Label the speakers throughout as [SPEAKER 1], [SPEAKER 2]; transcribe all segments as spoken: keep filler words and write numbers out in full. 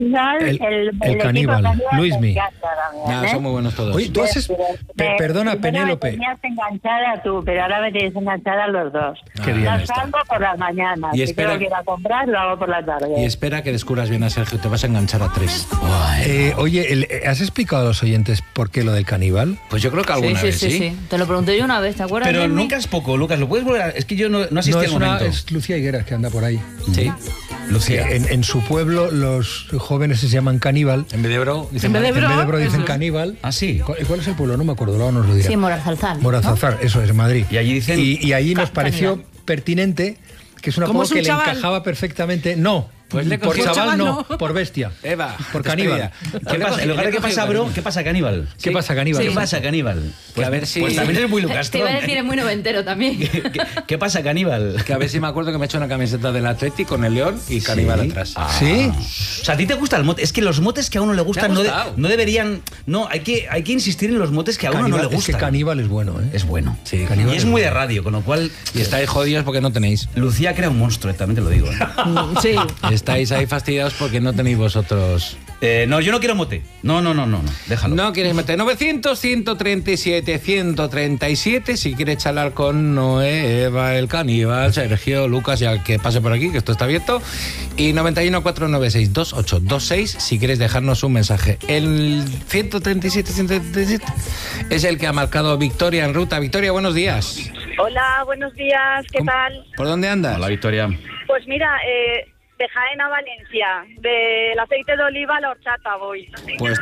[SPEAKER 1] El, el,
[SPEAKER 2] el caníbal, Luismi.
[SPEAKER 1] No, son muy buenos todos.
[SPEAKER 2] Oye, tú haces...
[SPEAKER 1] Me,
[SPEAKER 2] perdona,
[SPEAKER 1] Penélope.
[SPEAKER 2] Me
[SPEAKER 1] tenías enganchada tú, pero ahora me tienes enganchada los dos.
[SPEAKER 2] Qué bien
[SPEAKER 1] Las salgo por las mañanas.
[SPEAKER 3] Y espera,
[SPEAKER 1] si tengo que ir a comprar, lo hago por la tarde.
[SPEAKER 3] Y espera que descubras bien a Sergio, te vas a enganchar a tres.
[SPEAKER 2] Eh, oye, el, ¿has explicado a los oyentes por qué lo del caníbal?
[SPEAKER 3] Pues yo creo que alguna
[SPEAKER 4] sí,
[SPEAKER 3] vez,
[SPEAKER 4] sí, sí, sí. Te lo pregunté yo una vez, ¿te acuerdas?
[SPEAKER 5] Pero
[SPEAKER 4] de
[SPEAKER 5] nunca es poco, Lucas, ¿lo puedes volver a...? Es que yo no, no asistí
[SPEAKER 2] no,
[SPEAKER 5] al
[SPEAKER 2] es
[SPEAKER 5] momento.
[SPEAKER 2] Una, es Lucía Higueras, que anda por ahí.
[SPEAKER 3] Sí.
[SPEAKER 2] Lucía. En, en su pueblo los jóvenes se llaman caníbal.
[SPEAKER 3] En vez de bro, dicen,
[SPEAKER 4] en vez de bro,
[SPEAKER 2] en vez de bro dicen
[SPEAKER 4] eso.
[SPEAKER 2] caníbal.
[SPEAKER 5] Ah, sí.
[SPEAKER 2] ¿Cuál, ¿Cuál es el pueblo? No me acuerdo, luego nos lo dirá.
[SPEAKER 4] Sí, Morazalzal.
[SPEAKER 2] Morazalzar, ¿no? Eso es, en Madrid.
[SPEAKER 5] Y allí dicen...
[SPEAKER 2] Y, y allí nos
[SPEAKER 4] Ca-
[SPEAKER 2] pareció
[SPEAKER 4] caníbal.
[SPEAKER 2] pertinente, que es una
[SPEAKER 6] ¿Cómo
[SPEAKER 2] apodo
[SPEAKER 6] es un
[SPEAKER 2] que
[SPEAKER 6] chaval?
[SPEAKER 2] le encajaba perfectamente. No,
[SPEAKER 3] Pues le
[SPEAKER 2] por
[SPEAKER 3] cogió-
[SPEAKER 2] chaval,
[SPEAKER 6] chaval
[SPEAKER 2] no,
[SPEAKER 6] no.
[SPEAKER 2] por bestia.
[SPEAKER 3] Eva,
[SPEAKER 2] por caníbal.
[SPEAKER 5] ¿Qué pasa? En lugar de qué pasa, bro, ¿qué pasa, caníbal?
[SPEAKER 2] ¿Qué pasa, caníbal?
[SPEAKER 5] ¿Qué pasa, caníbal? Pues,
[SPEAKER 3] a ver si-
[SPEAKER 5] pues también es muy
[SPEAKER 4] Te
[SPEAKER 5] Lucastrón.
[SPEAKER 4] iba a decir, es muy noventero también.
[SPEAKER 5] ¿Qué, qué, qué pasa, caníbal?
[SPEAKER 3] Que a ver si me acuerdo que me he hecho una camiseta del Atleti con el león y caníbal
[SPEAKER 5] Sí.
[SPEAKER 3] atrás.
[SPEAKER 5] Ah.
[SPEAKER 2] ¿Sí?
[SPEAKER 5] O sea, ¿a ti te gusta el mote? Es que los motes que a uno le gustan
[SPEAKER 3] Me ha
[SPEAKER 5] no, de-
[SPEAKER 3] gustado.
[SPEAKER 5] no deberían... No, hay que, hay que insistir en los motes que a uno
[SPEAKER 2] Caníbal,
[SPEAKER 5] no le
[SPEAKER 2] es que
[SPEAKER 5] gustan.
[SPEAKER 2] caníbal es bueno, ¿eh?
[SPEAKER 5] Es bueno.
[SPEAKER 3] Sí,
[SPEAKER 2] caníbal
[SPEAKER 5] Y es
[SPEAKER 2] es
[SPEAKER 5] muy de
[SPEAKER 2] bueno.
[SPEAKER 5] radio, con lo cual...
[SPEAKER 3] Y estáis jodidos porque no tenéis.
[SPEAKER 5] Lucía crea un monstruo, también te lo digo. ¿eh?
[SPEAKER 6] Sí.
[SPEAKER 3] Estáis ahí fastidiados porque no tenéis vosotros.
[SPEAKER 5] Eh, no, yo no quiero mote. No, no, no, no, no. Déjalo.
[SPEAKER 3] No quieres meter novecientos, ciento treinta y siete, ciento treinta y siete. Si quieres charlar con Noé, Eva, el caníbal, Sergio, Lucas, ya que pase por aquí, que esto está abierto. Y noventa y uno, cuatrocientos noventa y seis, veintiocho veintiséis, si quieres dejarnos un mensaje. El ciento treinta y siete, ciento treinta y siete es el que ha marcado Victoria en ruta. Victoria, buenos días.
[SPEAKER 7] Hola, buenos días, ¿qué
[SPEAKER 3] ¿Cómo-
[SPEAKER 7] tal?
[SPEAKER 3] ¿Por dónde andas?
[SPEAKER 5] Hola, Victoria.
[SPEAKER 7] Pues mira, eh, de Jaén a Valencia, del aceite de oliva a la horchata voy,
[SPEAKER 3] Pues.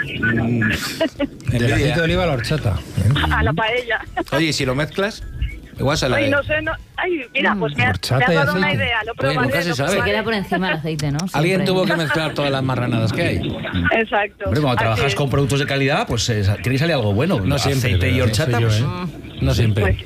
[SPEAKER 3] mm,
[SPEAKER 2] Del
[SPEAKER 3] envidia.
[SPEAKER 2] aceite de oliva a la horchata. ¿eh?
[SPEAKER 7] a la paella.
[SPEAKER 3] Oye, ¿y si lo mezclas? Igual se la
[SPEAKER 7] Ay,
[SPEAKER 3] de-
[SPEAKER 7] no sé, no... Ay, mira, pues me has,
[SPEAKER 2] horchata
[SPEAKER 7] me
[SPEAKER 2] y
[SPEAKER 7] has dado una
[SPEAKER 2] aceite.
[SPEAKER 7] idea, lo
[SPEAKER 3] Oye,
[SPEAKER 7] probaré.
[SPEAKER 3] nunca se
[SPEAKER 7] lo
[SPEAKER 3] sabe.
[SPEAKER 4] Se
[SPEAKER 7] probaré.
[SPEAKER 4] queda por encima del aceite, ¿no?
[SPEAKER 3] Alguien
[SPEAKER 4] Siempre.
[SPEAKER 3] tuvo que mezclar todas las marranadas que hay.
[SPEAKER 7] Exacto.
[SPEAKER 5] Hombre, cuando
[SPEAKER 7] Así
[SPEAKER 5] trabajas
[SPEAKER 7] es.
[SPEAKER 5] con productos de calidad, pues eh, tiene que salir algo bueno.
[SPEAKER 3] No siempre,
[SPEAKER 5] Aceite y
[SPEAKER 3] pero
[SPEAKER 5] horchata,
[SPEAKER 2] soy yo,
[SPEAKER 5] pues...
[SPEAKER 2] ¿eh?
[SPEAKER 3] No siempre.
[SPEAKER 7] Pues,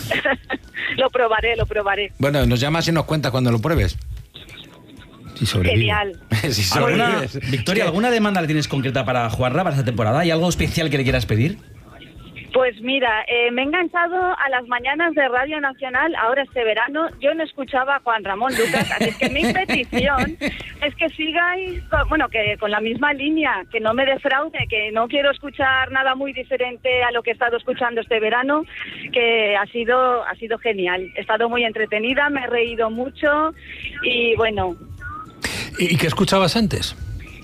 [SPEAKER 7] lo probaré, lo probaré.
[SPEAKER 3] Bueno, nos llamas y nos cuentas cuando lo pruebes.
[SPEAKER 2] Sí, sobrevive.
[SPEAKER 7] Genial.
[SPEAKER 3] Si
[SPEAKER 5] ¿Alguna,
[SPEAKER 3] sobrevives.
[SPEAKER 5] Victoria, ¿alguna demanda le tienes concreta para Juanra para esta temporada? ¿Hay algo especial que le quieras pedir?
[SPEAKER 7] Pues mira, eh, me he enganchado a las mañanas de Radio Nacional, ahora este verano. Yo no escuchaba a Juan Ramón Lucas, así es que mi petición es que sigáis, con, bueno, que con la misma línea, que no me defraude, que no quiero escuchar nada muy diferente a lo que he estado escuchando este verano, que ha sido, ha sido genial. He estado muy entretenida, me he reído mucho y bueno...
[SPEAKER 2] ¿Y y qué escuchabas antes?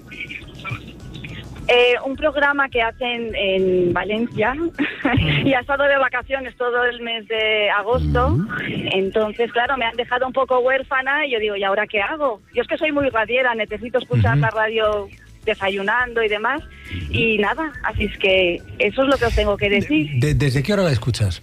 [SPEAKER 7] Eh, un programa que hacen en Valencia y ha estado de vacaciones todo el mes de agosto. Entonces, claro, me han dejado un poco huérfana y yo digo, ¿y ahora qué hago? Yo es que soy muy radiera, necesito escuchar la radio desayunando y demás. Y nada, así es que eso es lo que os tengo que decir.
[SPEAKER 2] De- ¿Desde qué hora la escuchas?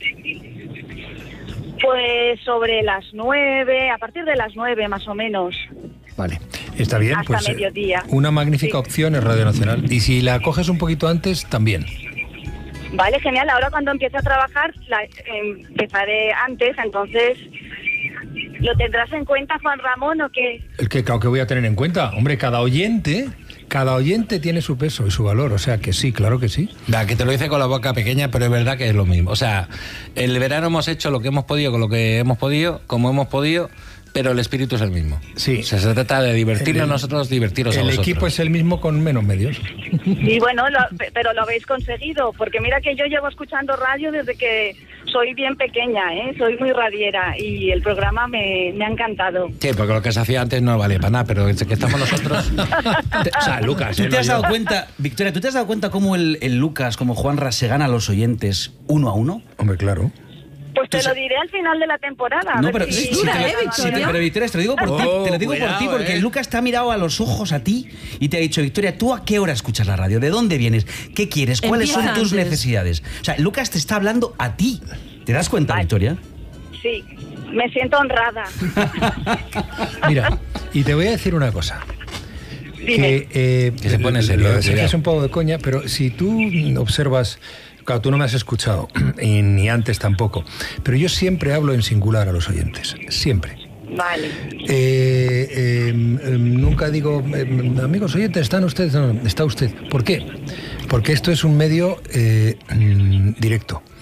[SPEAKER 7] Pues sobre las nueve, a partir de las nueve más o menos.
[SPEAKER 2] Vale, está bien.
[SPEAKER 7] Hasta
[SPEAKER 2] pues, eh,
[SPEAKER 7] mediodía.
[SPEAKER 2] Una magnífica
[SPEAKER 7] Sí.
[SPEAKER 2] opción es Radio Nacional. Y si la coges un poquito antes, también.
[SPEAKER 7] Vale, genial. Ahora cuando empiece a trabajar, la, eh, empezaré antes, entonces... ¿Lo tendrás en cuenta, Juan Ramón, o qué?
[SPEAKER 2] El que claro que voy a tener en cuenta. Hombre, cada oyente, cada oyente tiene su peso y su valor. O sea que sí, claro que sí.
[SPEAKER 3] Da, que te lo dice con la boca pequeña, pero es verdad que es lo mismo. O sea, el verano hemos hecho lo que hemos podido con lo que hemos podido, como hemos podido, pero el espíritu es el mismo.
[SPEAKER 2] Sí.
[SPEAKER 3] O sea, se trata de divertirnos
[SPEAKER 2] El-
[SPEAKER 3] nosotros, divertiros a
[SPEAKER 2] El
[SPEAKER 3] vosotros.
[SPEAKER 2] equipo es el mismo con menos medios.
[SPEAKER 7] Y bueno, lo- pero lo habéis conseguido, porque mira que yo llevo escuchando radio desde que soy bien pequeña, ¿eh? Soy muy radiera y el programa me, me ha encantado.
[SPEAKER 3] Sí, porque lo que se hacía antes no vale para nada, pero desde que estamos nosotros... Te- o sea, Lucas,
[SPEAKER 5] ¿Tú
[SPEAKER 3] ¿eh?
[SPEAKER 5] te
[SPEAKER 3] No
[SPEAKER 5] has
[SPEAKER 3] yo.
[SPEAKER 5] dado cuenta, Victoria, ¿tú te has dado cuenta cómo el, el Lucas, como Juanra, se gana a los oyentes uno a uno?
[SPEAKER 2] Hombre, claro.
[SPEAKER 7] Pues te
[SPEAKER 5] Entonces-
[SPEAKER 7] lo diré al final de la temporada. a
[SPEAKER 5] No,
[SPEAKER 7] ver
[SPEAKER 5] pero,
[SPEAKER 7] si-
[SPEAKER 5] sí,
[SPEAKER 6] dura,
[SPEAKER 5] te lo-
[SPEAKER 6] ¿eh,
[SPEAKER 5] sí,
[SPEAKER 6] Victoria?
[SPEAKER 5] te- pero Victoria, te lo digo por ti,
[SPEAKER 3] Oh,
[SPEAKER 5] te lo digo
[SPEAKER 3] cuidado,
[SPEAKER 5] por ti, porque
[SPEAKER 3] eh.
[SPEAKER 5] Lucas te ha mirado a los ojos a ti y te ha dicho, Victoria, ¿tú a qué hora escuchas la radio? ¿De dónde vienes? ¿Qué quieres? ¿Cuáles
[SPEAKER 6] Empieza
[SPEAKER 5] son tus
[SPEAKER 6] antes.
[SPEAKER 5] necesidades? O sea, Lucas te está hablando a ti. ¿Te das cuenta,
[SPEAKER 7] Vale.
[SPEAKER 5] Victoria?
[SPEAKER 7] Sí, me siento honrada.
[SPEAKER 2] Mira, y te voy a decir una cosa.
[SPEAKER 7] Dime.
[SPEAKER 2] Que, eh,
[SPEAKER 3] Que se pone serio,
[SPEAKER 2] lo de
[SPEAKER 3] eh,
[SPEAKER 2] Sergio
[SPEAKER 3] cuidado.
[SPEAKER 2] es un poco de coña, pero si tú observas, claro, tú no me has escuchado, y ni antes tampoco, pero yo siempre hablo en singular a los oyentes, siempre.
[SPEAKER 7] Vale.
[SPEAKER 2] Eh, eh, eh, nunca digo, eh, amigos oyentes, ¿están ustedes? No, no, está usted. ¿Por qué? Porque esto es un medio eh, mm, directo.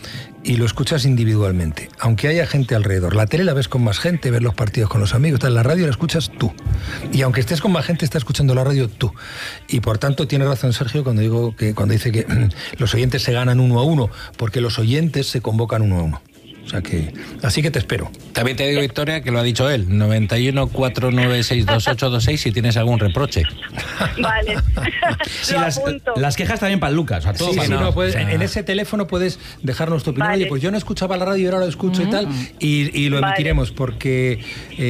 [SPEAKER 2] y lo escuchas individualmente, aunque haya gente alrededor. La tele la ves con más gente, ves los partidos con los amigos, tal, la radio la escuchas tú. Y aunque estés con más gente, estás escuchando la radio tú. Y por tanto tiene razón Sergio cuando digo que cuando dice que los oyentes se ganan uno a uno, porque los oyentes se convocan uno a uno. O sea que, así que te espero.
[SPEAKER 3] También te digo, Victoria, que lo ha dicho él, noventa y uno, cuatro nueve seis, dos ocho dos seis, si tienes algún reproche.
[SPEAKER 7] Vale.
[SPEAKER 5] Sí,
[SPEAKER 7] Lo
[SPEAKER 5] las,
[SPEAKER 7] apunto.
[SPEAKER 5] las quejas también para Lucas. O sea, todo
[SPEAKER 2] Sí,
[SPEAKER 5] para
[SPEAKER 2] sí,
[SPEAKER 5] no,
[SPEAKER 2] no, puedes,
[SPEAKER 5] o sea,
[SPEAKER 2] en ese teléfono puedes dejarnos tu opinión.
[SPEAKER 7] Vale.
[SPEAKER 2] Oye, pues yo no escuchaba la radio y ahora lo escucho y tal, y, y lo
[SPEAKER 7] Vale.
[SPEAKER 2] emitiremos porque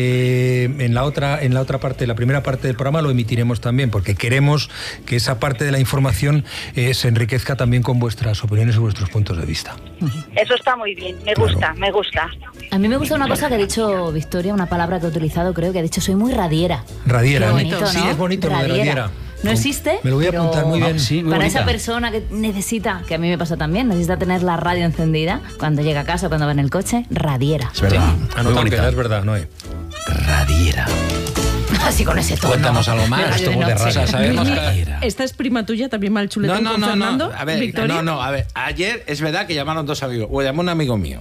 [SPEAKER 2] eh, en la otra, en la otra parte, la primera parte del programa lo emitiremos también, porque queremos que esa parte de la información eh, se enriquezca también con vuestras opiniones y vuestros puntos de vista.
[SPEAKER 7] Eso está muy bien, me gusta, me gusta.
[SPEAKER 4] A mí me gusta una cosa que ha dicho Victoria, una palabra que ha utilizado, creo que ha dicho, soy muy radiera.
[SPEAKER 2] Radiera,
[SPEAKER 4] Qué
[SPEAKER 2] ¿no?
[SPEAKER 4] bonito, ¿no?
[SPEAKER 2] Sí, es bonito lo de radiera.
[SPEAKER 4] No existe.
[SPEAKER 2] Me lo voy a
[SPEAKER 4] pero
[SPEAKER 2] apuntar muy bien.
[SPEAKER 5] Sí, muy
[SPEAKER 4] para
[SPEAKER 5] bonita.
[SPEAKER 4] esa persona que necesita, que a mí me pasa también, necesita tener la radio encendida cuando llega a casa, cuando va en el coche, radiera.
[SPEAKER 5] Es verdad. Muy
[SPEAKER 2] Anotado
[SPEAKER 5] bonita.
[SPEAKER 2] queda, es verdad, Noé.
[SPEAKER 5] Radiera.
[SPEAKER 4] Así con ese tono.
[SPEAKER 3] Cuéntanos algo más.
[SPEAKER 4] De radio de
[SPEAKER 3] Esto de
[SPEAKER 4] noche.
[SPEAKER 3] raza, sabemos que...
[SPEAKER 5] Radiera.
[SPEAKER 6] Esta es prima tuya, también mal chuletón
[SPEAKER 3] No, no,
[SPEAKER 6] con
[SPEAKER 3] no,
[SPEAKER 6] Fernando.
[SPEAKER 3] no. A ver,
[SPEAKER 6] Victoria.
[SPEAKER 3] no, no, a ver. Ayer es verdad que llamaron dos amigos. O llamó un amigo mío.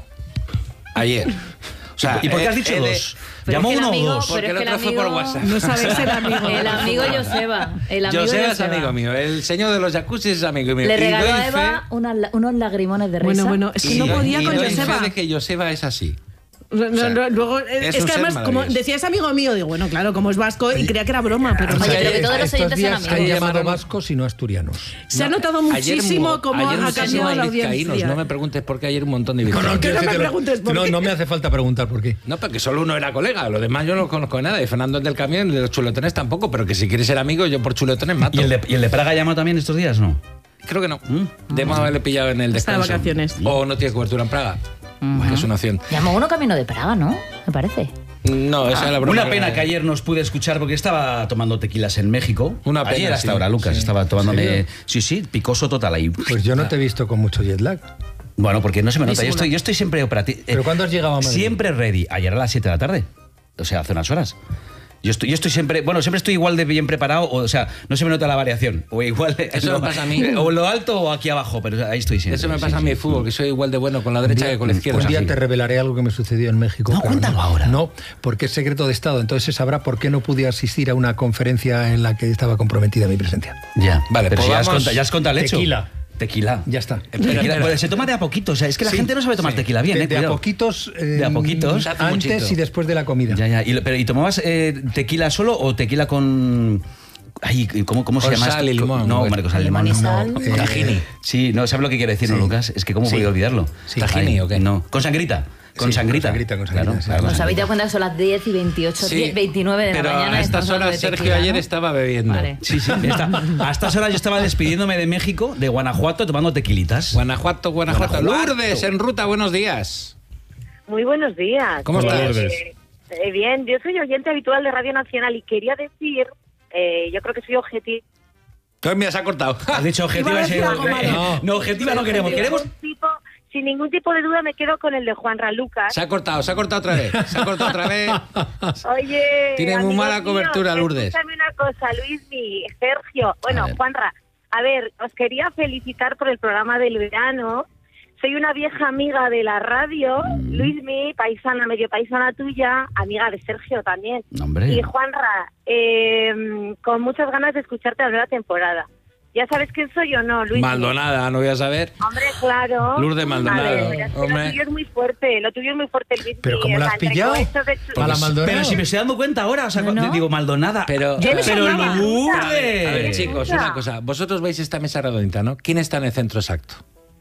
[SPEAKER 3] Ayer. O sea,
[SPEAKER 5] ¿Y por qué has
[SPEAKER 3] él-
[SPEAKER 5] dicho
[SPEAKER 3] él-
[SPEAKER 5] dos?
[SPEAKER 4] Pero
[SPEAKER 5] ¿Llamó
[SPEAKER 4] es que el
[SPEAKER 5] uno
[SPEAKER 4] amigo-
[SPEAKER 5] o dos?
[SPEAKER 4] pero
[SPEAKER 3] Porque
[SPEAKER 4] es
[SPEAKER 3] el
[SPEAKER 4] que el
[SPEAKER 3] otro fue por
[SPEAKER 4] amigo-
[SPEAKER 3] WhatsApp.
[SPEAKER 6] No sabes el amigo.
[SPEAKER 4] El amigo Joseba. El amigo
[SPEAKER 3] Joseba es
[SPEAKER 4] Joseba.
[SPEAKER 3] amigo mío. El señor de los jacuzzi es amigo mío.
[SPEAKER 4] Le
[SPEAKER 3] Y
[SPEAKER 4] regaló
[SPEAKER 3] doy
[SPEAKER 4] a
[SPEAKER 3] fe-
[SPEAKER 4] Eva unas la- unos lagrimones de risa.
[SPEAKER 6] Bueno, bueno, es que
[SPEAKER 3] y-
[SPEAKER 6] no podía
[SPEAKER 3] y
[SPEAKER 6] con
[SPEAKER 3] doy fe
[SPEAKER 6] Joseba.
[SPEAKER 3] de que Joseba es así.
[SPEAKER 6] No, no,
[SPEAKER 3] sea,
[SPEAKER 6] no, luego, eh,
[SPEAKER 3] es
[SPEAKER 6] es,
[SPEAKER 3] un
[SPEAKER 6] que
[SPEAKER 3] ser
[SPEAKER 6] además, como
[SPEAKER 3] maravilloso.
[SPEAKER 6] decía, es amigo mío, digo, bueno, claro, como es vasco, y creía que era broma, pero no.
[SPEAKER 4] Oye, pero que todos los
[SPEAKER 2] Estos
[SPEAKER 4] oyentes
[SPEAKER 2] días
[SPEAKER 4] son
[SPEAKER 2] han
[SPEAKER 4] amigos.
[SPEAKER 2] llamado
[SPEAKER 3] Llamaron-
[SPEAKER 2] vascos y no asturianos.
[SPEAKER 6] Se ha notado
[SPEAKER 3] Ayer
[SPEAKER 6] muchísimo
[SPEAKER 3] mu-
[SPEAKER 6] cómo
[SPEAKER 3] ayer
[SPEAKER 6] ha
[SPEAKER 3] muchísimo
[SPEAKER 6] cambiado la
[SPEAKER 3] vizcaínos.
[SPEAKER 6] audiencia.
[SPEAKER 3] No me preguntes por qué ayer un montón de
[SPEAKER 2] No, no,
[SPEAKER 3] vizcaínos.
[SPEAKER 2] quiero
[SPEAKER 6] no me
[SPEAKER 2] decirte lo-
[SPEAKER 6] preguntes por
[SPEAKER 2] no,
[SPEAKER 6] qué.
[SPEAKER 2] no me hace falta preguntar por qué.
[SPEAKER 3] No, porque solo uno era colega. Los demás yo no conozco nada. Y Fernando es del camión, de los chuletones tampoco. Pero que si quieres ser amigo, yo por chuletones mato.
[SPEAKER 5] ¿Y el, de, ¿Y el de Praga llamó también estos días, no?
[SPEAKER 3] Creo que no. Debemos haberle pillado en el
[SPEAKER 6] Está de
[SPEAKER 3] descanso.
[SPEAKER 6] vacaciones.
[SPEAKER 3] O no tiene cobertura en Praga. Que es una opción.
[SPEAKER 4] Llamó uno camino de Praga, ¿no? Me parece.
[SPEAKER 3] No, esa es la broma.
[SPEAKER 5] Una pena que ayer nos pude escuchar porque estaba tomando tequilas en México.
[SPEAKER 3] Una pena,
[SPEAKER 5] Ayer hasta
[SPEAKER 3] sí.
[SPEAKER 5] ahora, Lucas,
[SPEAKER 3] Sí.
[SPEAKER 5] estaba tomándome...
[SPEAKER 2] ¿Serio?
[SPEAKER 5] Sí, sí, picoso total ahí.
[SPEAKER 2] Pues yo no te he visto con mucho jet lag.
[SPEAKER 5] Bueno, porque no se me nota. Yo
[SPEAKER 6] Buenísimo.
[SPEAKER 5] estoy, yo estoy siempre operativo.
[SPEAKER 2] ¿Pero cuándo has llegado a Madrid?
[SPEAKER 5] Siempre ready. Ayer a las siete de la tarde. O sea, hace unas horas. Yo estoy, yo estoy siempre, bueno, siempre estoy igual de bien preparado, o, o sea, no se me nota la variación. O igual
[SPEAKER 3] Eso
[SPEAKER 5] lo-
[SPEAKER 3] me pasa a mí.
[SPEAKER 5] O lo alto o aquí abajo, pero ahí estoy siempre.
[SPEAKER 3] Eso me
[SPEAKER 5] sí,
[SPEAKER 3] pasa a
[SPEAKER 5] sí.
[SPEAKER 3] mí de fútbol, que soy igual de bueno con la derecha que con la izquierda.
[SPEAKER 2] Un día
[SPEAKER 3] Así.
[SPEAKER 2] te revelaré algo que me sucedió en México.
[SPEAKER 5] No,
[SPEAKER 2] pero
[SPEAKER 5] cuéntalo ahora.
[SPEAKER 2] No, porque es secreto de Estado. Entonces se sabrá por qué no pude asistir a una conferencia en la que estaba comprometida mi presencia.
[SPEAKER 5] Ya,
[SPEAKER 3] Vale,
[SPEAKER 5] pero
[SPEAKER 3] pues
[SPEAKER 5] si ya has,
[SPEAKER 3] vamos-
[SPEAKER 5] contado, ya has contado el hecho.
[SPEAKER 2] Tequila.
[SPEAKER 5] Tequila.
[SPEAKER 2] Ya está.
[SPEAKER 5] Tequila.
[SPEAKER 3] espera.
[SPEAKER 5] Pues se toma de a poquito, o sea, es que la
[SPEAKER 2] Sí,
[SPEAKER 5] gente no sabe tomar
[SPEAKER 2] sí.
[SPEAKER 5] tequila bien,
[SPEAKER 2] de,
[SPEAKER 5] eh,
[SPEAKER 2] de a
[SPEAKER 5] cuidado.
[SPEAKER 2] poquitos. eh,
[SPEAKER 5] De a poquitos.
[SPEAKER 3] Se hace
[SPEAKER 2] Antes
[SPEAKER 3] muchito.
[SPEAKER 2] y después de la comida.
[SPEAKER 5] Ya, ya. Y, lo- pero, ¿y tomabas eh, tequila solo o tequila con... Ay, ¿cómo, cómo se
[SPEAKER 3] Con
[SPEAKER 5] llama
[SPEAKER 3] sal
[SPEAKER 5] esto?
[SPEAKER 3] y limón,
[SPEAKER 5] No,
[SPEAKER 3] pues.
[SPEAKER 5] Marcos, sal y
[SPEAKER 4] Limón
[SPEAKER 5] limón.
[SPEAKER 4] y
[SPEAKER 5] no.
[SPEAKER 4] sal.
[SPEAKER 5] Eh,
[SPEAKER 3] Tahini.
[SPEAKER 5] Sí, no, ¿sabes lo que quiere decir, no,
[SPEAKER 2] Sí.
[SPEAKER 5] Lucas? Es que cómo
[SPEAKER 3] Sí.
[SPEAKER 5] podía olvidarlo.
[SPEAKER 3] Sí. ¿Tahini o qué?
[SPEAKER 5] No, con sangrita. Con
[SPEAKER 2] Sí,
[SPEAKER 5] sangrita.
[SPEAKER 2] con sangrita, con sangrita,
[SPEAKER 5] Claro,
[SPEAKER 2] sí.
[SPEAKER 5] claro, con
[SPEAKER 4] ¿Os habéis
[SPEAKER 5] sangrita.
[SPEAKER 4] dado cuenta que son las diez y veintiocho,
[SPEAKER 3] Sí,
[SPEAKER 4] diez, veintinueve de la
[SPEAKER 3] pero
[SPEAKER 4] mañana?
[SPEAKER 3] a estas
[SPEAKER 4] estamos hablando
[SPEAKER 3] horas
[SPEAKER 4] de
[SPEAKER 3] Sergio
[SPEAKER 4] tequila,
[SPEAKER 3] ayer
[SPEAKER 4] ¿no?
[SPEAKER 3] estaba bebiendo.
[SPEAKER 4] Vale.
[SPEAKER 5] Sí, sí. Está- a estas horas yo estaba despidiéndome de México, de Guanajuato, tomando tequilitas.
[SPEAKER 3] Guanajuato, Guanajuato.
[SPEAKER 5] Guanajuato.
[SPEAKER 3] Lourdes, en ruta, buenos días.
[SPEAKER 7] Muy buenos días.
[SPEAKER 3] ¿Cómo
[SPEAKER 2] Hola,
[SPEAKER 3] estás?
[SPEAKER 2] Lourdes.
[SPEAKER 7] Eh, eh, bien, yo soy oyente habitual de Radio Nacional y quería decir, eh, yo creo que soy objetivo.
[SPEAKER 3] Pues mira, se ha cortado.
[SPEAKER 5] Has dicho objetiva.
[SPEAKER 6] Iba a decir
[SPEAKER 5] ese-
[SPEAKER 6] algo malo.
[SPEAKER 5] no, no, objetiva no queremos.
[SPEAKER 7] Sin
[SPEAKER 5] Queremos.
[SPEAKER 7] ningún tipo- sin ningún tipo de duda me quedo con el de Juanra Lucas.
[SPEAKER 3] Se ha cortado, se ha cortado otra vez. Se ha cortado otra vez.
[SPEAKER 7] Oye,
[SPEAKER 3] Tiene muy
[SPEAKER 7] amigos
[SPEAKER 3] mala cobertura,
[SPEAKER 7] míos,
[SPEAKER 3] Lourdes.
[SPEAKER 7] Escúchame una cosa, Luismi, Sergio, bueno,
[SPEAKER 5] A ver.
[SPEAKER 7] Juanra, a ver, os quería felicitar por el programa del verano. Soy una vieja amiga de la radio,
[SPEAKER 5] Mm.
[SPEAKER 7] Luismi, paisana, medio paisana tuya, amiga de Sergio también.
[SPEAKER 5] Hombre.
[SPEAKER 7] Y Juanra, eh, con muchas ganas de escucharte la nueva temporada. ¿Ya sabes quién soy o no, Luismi?
[SPEAKER 3] Maldonada, no voy a saber.
[SPEAKER 7] Hombre, claro.
[SPEAKER 3] Lourdes Maldonado,
[SPEAKER 7] A ver, pero es que
[SPEAKER 3] hombre.
[SPEAKER 7] Lo tuyo es muy fuerte, lo tuyo es muy fuerte, Luismi.
[SPEAKER 2] Pero ¿cómo
[SPEAKER 7] o
[SPEAKER 2] la
[SPEAKER 7] sea,
[SPEAKER 2] has
[SPEAKER 7] entre
[SPEAKER 2] pillado?
[SPEAKER 7] cohetes de chu-
[SPEAKER 2] A la Maldonado.
[SPEAKER 5] Pero si me estoy dando cuenta ahora, o sea,
[SPEAKER 4] No,
[SPEAKER 5] cuando
[SPEAKER 4] no.
[SPEAKER 5] digo Maldonada.
[SPEAKER 3] Pero-
[SPEAKER 5] pero,
[SPEAKER 7] Yo no sabía.
[SPEAKER 5] Lourdes.
[SPEAKER 3] A ver, chicos, una cosa. Vosotros veis esta mesa redondita, ¿no? ¿Quién está en el centro exacto?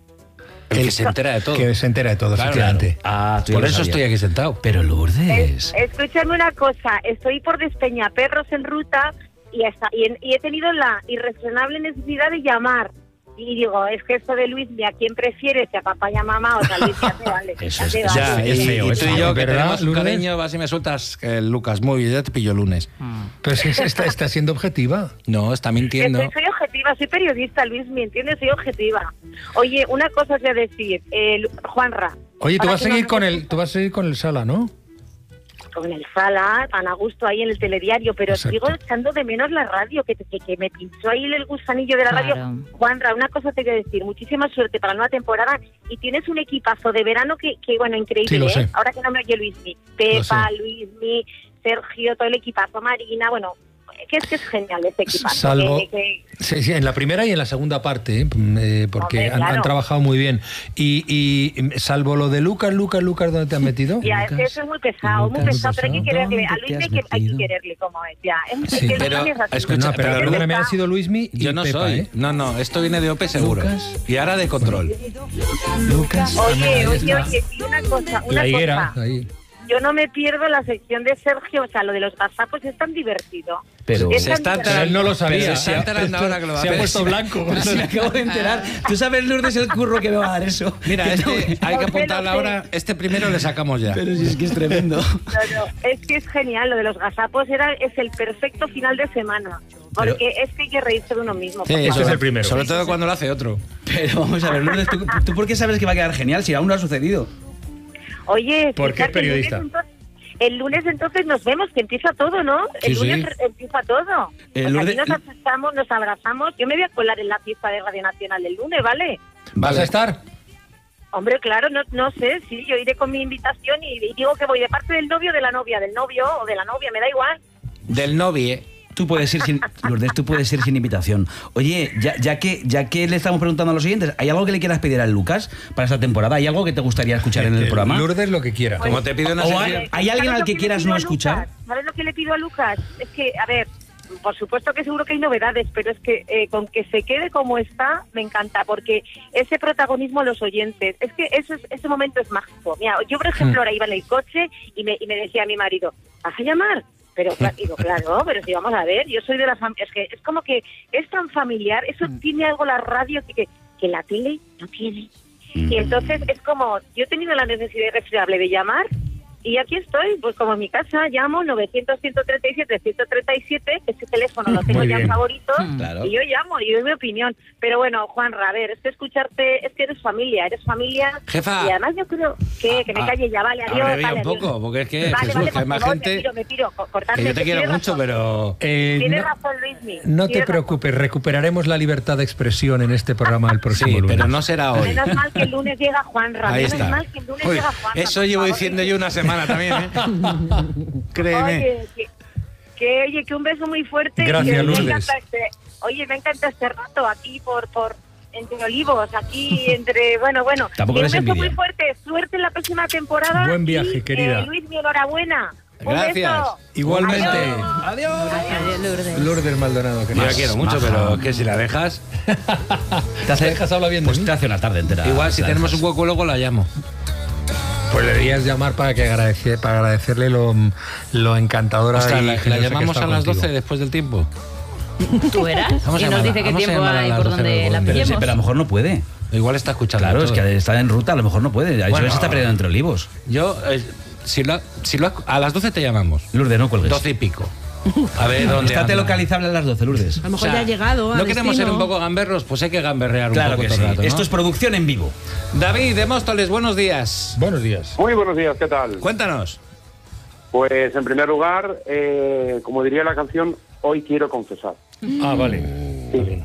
[SPEAKER 3] El, que se entera de todo.
[SPEAKER 2] Que se entera de todo,
[SPEAKER 3] Claro,
[SPEAKER 2] efectivamente.
[SPEAKER 5] Ah, tú ya
[SPEAKER 3] Por
[SPEAKER 5] lo
[SPEAKER 3] eso
[SPEAKER 5] sabías.
[SPEAKER 3] estoy aquí sentado.
[SPEAKER 5] Pero Lourdes.
[SPEAKER 7] Es- escúchame una cosa, estoy por Despeñaperros en ruta y, hasta, y, en- y he tenido la irrazonable necesidad de llamar. Y digo, es que esto de Luis, ¿a quién prefieres? ¿Si a papá y a mamá o a Luis? Ya te vale.
[SPEAKER 5] Eso
[SPEAKER 7] ya
[SPEAKER 5] es-
[SPEAKER 7] te
[SPEAKER 5] eso
[SPEAKER 7] vale.
[SPEAKER 3] Ya,
[SPEAKER 5] es
[SPEAKER 3] y,
[SPEAKER 5] feo,
[SPEAKER 3] y
[SPEAKER 5] es
[SPEAKER 3] tú y
[SPEAKER 5] feo.
[SPEAKER 3] yo, que
[SPEAKER 2] ¿Verdad,
[SPEAKER 3] tenemos un
[SPEAKER 2] Lourdes?
[SPEAKER 3] cariño, vas y me sueltas, que Lucas, muy bien, ya te pillo el lunes.
[SPEAKER 2] Pero si es- está, está siendo objetiva.
[SPEAKER 3] No, está mintiendo.
[SPEAKER 7] Soy, soy objetiva, soy periodista, Luis, ¿me entiendes? Soy objetiva. Oye, una cosa os voy a decir, eh, Lu- Juanra.
[SPEAKER 2] Oye, tú
[SPEAKER 7] ahora
[SPEAKER 2] vas a
[SPEAKER 7] que
[SPEAKER 2] seguir
[SPEAKER 7] no-
[SPEAKER 2] con el, tú vas a seguir con el Sala, ¿no?
[SPEAKER 8] con el Sala, tan a gusto ahí en el telediario, pero
[SPEAKER 2] Exacto.
[SPEAKER 8] sigo echando de menos la radio, que, que, que me pinchó ahí el gusanillo de la
[SPEAKER 4] Claro.
[SPEAKER 8] radio. Juanra, una cosa te quiero decir, muchísima suerte para la nueva temporada y tienes un equipazo de verano que, que bueno, increíble,
[SPEAKER 2] Sí, lo
[SPEAKER 8] ¿eh?
[SPEAKER 2] sé.
[SPEAKER 8] Ahora que no me oye Luismi, Pepa, Luismi, Sergio, todo el equipazo, Marina, bueno, que es que es genial ese equipazo.
[SPEAKER 2] Salvo-
[SPEAKER 8] que- que-
[SPEAKER 2] Sí, sí, en la primera y en la segunda parte, ¿eh? Eh, porque
[SPEAKER 8] Hombre,
[SPEAKER 2] han, han
[SPEAKER 8] claro.
[SPEAKER 2] trabajado muy bien. Y, y salvo lo de Lucas, Lucas, Lucas, ¿dónde te has metido?
[SPEAKER 8] Ya, es que eso es muy pesado, muy
[SPEAKER 2] Lucas,
[SPEAKER 8] pesado, pero hay que
[SPEAKER 2] muy
[SPEAKER 8] quererle.
[SPEAKER 5] pesado.
[SPEAKER 8] A Luismi hay que, hay que quererle como es, ya. Es,
[SPEAKER 2] Sí.
[SPEAKER 8] es que
[SPEAKER 3] Pero,
[SPEAKER 8] Luismi es así.
[SPEAKER 3] escucha,
[SPEAKER 2] No, pero
[SPEAKER 3] pero
[SPEAKER 2] perdóname,
[SPEAKER 8] Pepa-
[SPEAKER 2] ha sido Luismi y
[SPEAKER 3] Yo no
[SPEAKER 2] Pepa,
[SPEAKER 3] soy.
[SPEAKER 2] ¿eh?
[SPEAKER 3] No, no, esto viene de O P seguro.
[SPEAKER 2] Lucas.
[SPEAKER 3] Y ahora de control.
[SPEAKER 2] Lucas.
[SPEAKER 8] Oye, oye, oye, y una cosa, una
[SPEAKER 2] La higuera,
[SPEAKER 8] cosa.
[SPEAKER 2] ahí.
[SPEAKER 8] Yo no me pierdo la sección de Sergio, o sea, lo de los gazapos es tan divertido.
[SPEAKER 5] Pero
[SPEAKER 8] Es
[SPEAKER 3] Se
[SPEAKER 8] tan
[SPEAKER 3] está
[SPEAKER 8] divertido.
[SPEAKER 2] Pero él no lo sabía.
[SPEAKER 3] Pero se está enterando ahora que lo va a
[SPEAKER 2] Se ha
[SPEAKER 3] ver.
[SPEAKER 2] puesto blanco.
[SPEAKER 5] Pero si me acabo de enterar. Tú sabes, Lourdes, el curro que me va a dar eso.
[SPEAKER 3] Mira,
[SPEAKER 5] Que no-
[SPEAKER 3] este, hay
[SPEAKER 8] Lo
[SPEAKER 3] que
[SPEAKER 8] sé,
[SPEAKER 3] apuntarlo
[SPEAKER 8] lo sé.
[SPEAKER 3] ahora. Este primero le sacamos ya.
[SPEAKER 5] Pero si es que es tremendo.
[SPEAKER 8] No, no, es que es genial, lo de los gazapos era, es el perfecto final de semana. Porque es que hay que reírse de uno mismo.
[SPEAKER 3] Sí,
[SPEAKER 8] porque-
[SPEAKER 2] Este es
[SPEAKER 3] sobre-
[SPEAKER 2] el primero.
[SPEAKER 3] Sobre todo cuando lo hace otro.
[SPEAKER 5] Pero vamos a ver, Lourdes, ¿tú, ¿tú por qué sabes que va a quedar genial si aún no ha sucedido?
[SPEAKER 8] Oye,
[SPEAKER 2] Porque es
[SPEAKER 8] fíjate, el lunes
[SPEAKER 2] periodista.
[SPEAKER 8] entonces- El lunes entonces nos vemos, que empieza todo, ¿no? El
[SPEAKER 3] Sí,
[SPEAKER 8] lunes
[SPEAKER 3] sí.
[SPEAKER 8] empieza todo.
[SPEAKER 5] El
[SPEAKER 8] Pues
[SPEAKER 5] lunes-
[SPEAKER 8] aquí nos asustamos, nos abrazamos. Yo me voy a colar en la fiesta de Radio Nacional el lunes, ¿vale?
[SPEAKER 2] ¿Vas
[SPEAKER 3] Vale.
[SPEAKER 2] a estar?
[SPEAKER 8] Hombre, claro, no, no sé, sí, yo iré con mi invitación y, y digo que voy de parte del novio o de la novia, del novio o de la novia, me da igual.
[SPEAKER 3] Del novie.
[SPEAKER 5] Tú puedes ir sin, Lourdes, tú puedes ir sin invitación. Oye, ya, ya que ya que le estamos preguntando a los siguientes, ¿hay algo que le quieras pedir al Lucas para esta temporada? ¿Hay algo que te gustaría escuchar en el
[SPEAKER 2] Eh,
[SPEAKER 5] programa?
[SPEAKER 2] Lourdes lo que quiera.
[SPEAKER 3] Como te pido una
[SPEAKER 5] O
[SPEAKER 3] sección-
[SPEAKER 5] hay- ¿hay alguien
[SPEAKER 8] ¿Sabes
[SPEAKER 5] al
[SPEAKER 8] lo
[SPEAKER 5] que
[SPEAKER 8] le
[SPEAKER 5] quieras
[SPEAKER 8] pido
[SPEAKER 5] no
[SPEAKER 8] a
[SPEAKER 5] escuchar?
[SPEAKER 8] Lucas? ¿Sabes lo que le pido a Lucas? Es que, a ver, por supuesto que seguro que hay novedades, pero es que eh, con que se quede como está, me encanta, porque ese protagonismo a los oyentes, es que eso es, ese momento es mágico. Mira, yo, por ejemplo, ahora iba en el coche y me, y me decía a mi marido, ¿vas a llamar? Pero cla- digo, claro, pero si vamos a ver, yo soy de la familia, es que es como que es tan familiar, eso tiene algo la radio que, que, que la tele no tiene. Y entonces es como, yo he tenido la necesidad irrefrenable de llamar y aquí estoy, pues como en mi casa, llamo novecientos, ciento treinta y siete, ciento treinta y siete, ese teléfono lo tengo
[SPEAKER 2] Muy
[SPEAKER 8] ya en
[SPEAKER 2] bien.
[SPEAKER 8] favorito
[SPEAKER 5] Claro.
[SPEAKER 8] y yo llamo y doy mi opinión. Pero bueno, Juanra, a ver, es que escucharte, es que eres familia, eres familia.
[SPEAKER 3] Jefa.
[SPEAKER 8] Y además yo creo que, que me
[SPEAKER 3] Ah,
[SPEAKER 8] calle ya, vale, adiós.
[SPEAKER 3] abrevia
[SPEAKER 8] vale,
[SPEAKER 3] un
[SPEAKER 8] adiós.
[SPEAKER 3] poco, porque es que,
[SPEAKER 8] Vale,
[SPEAKER 3] Jesús,
[SPEAKER 8] vale,
[SPEAKER 3] que hay
[SPEAKER 8] pues
[SPEAKER 3] más
[SPEAKER 8] me voy,
[SPEAKER 3] gente-
[SPEAKER 8] Me piro, me piro, co- cortarme,
[SPEAKER 3] Que yo te quiero
[SPEAKER 8] tienes
[SPEAKER 3] mucho,
[SPEAKER 8] razón.
[SPEAKER 3] pero...
[SPEAKER 2] Eh,
[SPEAKER 8] Tienes
[SPEAKER 2] no,
[SPEAKER 8] razón, Luismi.
[SPEAKER 2] no te
[SPEAKER 8] tienes razón.
[SPEAKER 2] preocupes, recuperaremos la libertad de expresión en este programa el próximo
[SPEAKER 3] Sí,
[SPEAKER 2] lunes.
[SPEAKER 3] pero no será hoy.
[SPEAKER 8] Menos mal que el lunes llega Juanra.
[SPEAKER 3] Ahí
[SPEAKER 8] Menos
[SPEAKER 3] está.
[SPEAKER 8] mal que el lunes
[SPEAKER 3] Uy,
[SPEAKER 8] llega Juanra.
[SPEAKER 3] eso
[SPEAKER 8] por
[SPEAKER 3] llevo
[SPEAKER 8] favor.
[SPEAKER 3] diciendo yo una semana también, ¿eh? Créeme.
[SPEAKER 8] Oye, que, que, oye, que un beso muy fuerte.
[SPEAKER 2] Gracias,
[SPEAKER 8] que
[SPEAKER 2] Lourdes.
[SPEAKER 8] Me encanta este, oye, me encanta este rato aquí por, por entre olivos, aquí entre, bueno, bueno.
[SPEAKER 5] Tampoco
[SPEAKER 8] Que
[SPEAKER 5] les
[SPEAKER 8] un beso
[SPEAKER 5] envidia.
[SPEAKER 8] muy fuerte, suerte en la próxima temporada.
[SPEAKER 2] Buen viaje,
[SPEAKER 8] y,
[SPEAKER 2] querida.
[SPEAKER 8] Eh, Luis, mi enhorabuena. Un
[SPEAKER 3] Gracias.
[SPEAKER 8] beso.
[SPEAKER 2] Igualmente.
[SPEAKER 8] Adiós.
[SPEAKER 4] Adiós, Lourdes.
[SPEAKER 2] Lourdes Maldonado,
[SPEAKER 3] Yo
[SPEAKER 2] querida.
[SPEAKER 3] la quiero mucho,
[SPEAKER 5] maja.
[SPEAKER 3] pero que si la dejas...
[SPEAKER 5] Te hace,
[SPEAKER 2] dejas hablar bien de
[SPEAKER 5] pues
[SPEAKER 2] mí?
[SPEAKER 5] te hace una tarde entera.
[SPEAKER 3] Igual, si
[SPEAKER 5] La
[SPEAKER 3] tenemos
[SPEAKER 5] dejas.
[SPEAKER 3] un hueco luego la llamo.
[SPEAKER 2] Pues le deberías llamar para que agradece, para agradecerle lo, lo encantadora
[SPEAKER 3] Ostras,
[SPEAKER 2] y
[SPEAKER 3] la, la
[SPEAKER 2] generosa que
[SPEAKER 3] llamamos
[SPEAKER 2] está
[SPEAKER 3] a las
[SPEAKER 2] contigo.
[SPEAKER 3] doce después del tiempo.
[SPEAKER 4] ¿Tú verás?
[SPEAKER 3] Vamos a
[SPEAKER 4] Y nos
[SPEAKER 3] llamarla,
[SPEAKER 4] dice qué
[SPEAKER 3] vamos a
[SPEAKER 4] tiempo
[SPEAKER 3] llamarla a
[SPEAKER 4] hay
[SPEAKER 3] las
[SPEAKER 4] por
[SPEAKER 3] doce
[SPEAKER 4] donde
[SPEAKER 3] del
[SPEAKER 4] la
[SPEAKER 3] Golden.
[SPEAKER 5] Pero, sí,
[SPEAKER 4] pillemos.
[SPEAKER 5] pero a lo mejor no puede.
[SPEAKER 3] Igual está escuchando
[SPEAKER 5] Claro, es
[SPEAKER 3] todo.
[SPEAKER 5] que está en ruta, a lo mejor no puede. A eso
[SPEAKER 3] Bueno.
[SPEAKER 5] se está perdiendo entre olivos.
[SPEAKER 3] Yo, eh, si lo, si lo, a las doce te llamamos.
[SPEAKER 5] Lourdes, no cuelgues.
[SPEAKER 3] Doce y pico. A ver dónde
[SPEAKER 5] Estate
[SPEAKER 3] anda.
[SPEAKER 5] localizable a las doce, Lourdes.
[SPEAKER 6] A lo mejor ya ha llegado. a
[SPEAKER 3] No queremos ser
[SPEAKER 6] destino.
[SPEAKER 3] un poco gamberros, pues hay que gamberrear
[SPEAKER 5] Claro
[SPEAKER 3] un poco
[SPEAKER 5] que
[SPEAKER 3] todo
[SPEAKER 5] sí.
[SPEAKER 3] el rato, ¿no?
[SPEAKER 5] Esto es producción en vivo.
[SPEAKER 3] David de Móstoles, buenos días.
[SPEAKER 2] Buenos días.
[SPEAKER 9] Muy buenos días, ¿qué tal?
[SPEAKER 3] Cuéntanos.
[SPEAKER 9] Pues en primer lugar, eh, como diría la canción, hoy quiero confesar.
[SPEAKER 2] Ah, vale.
[SPEAKER 9] Sí.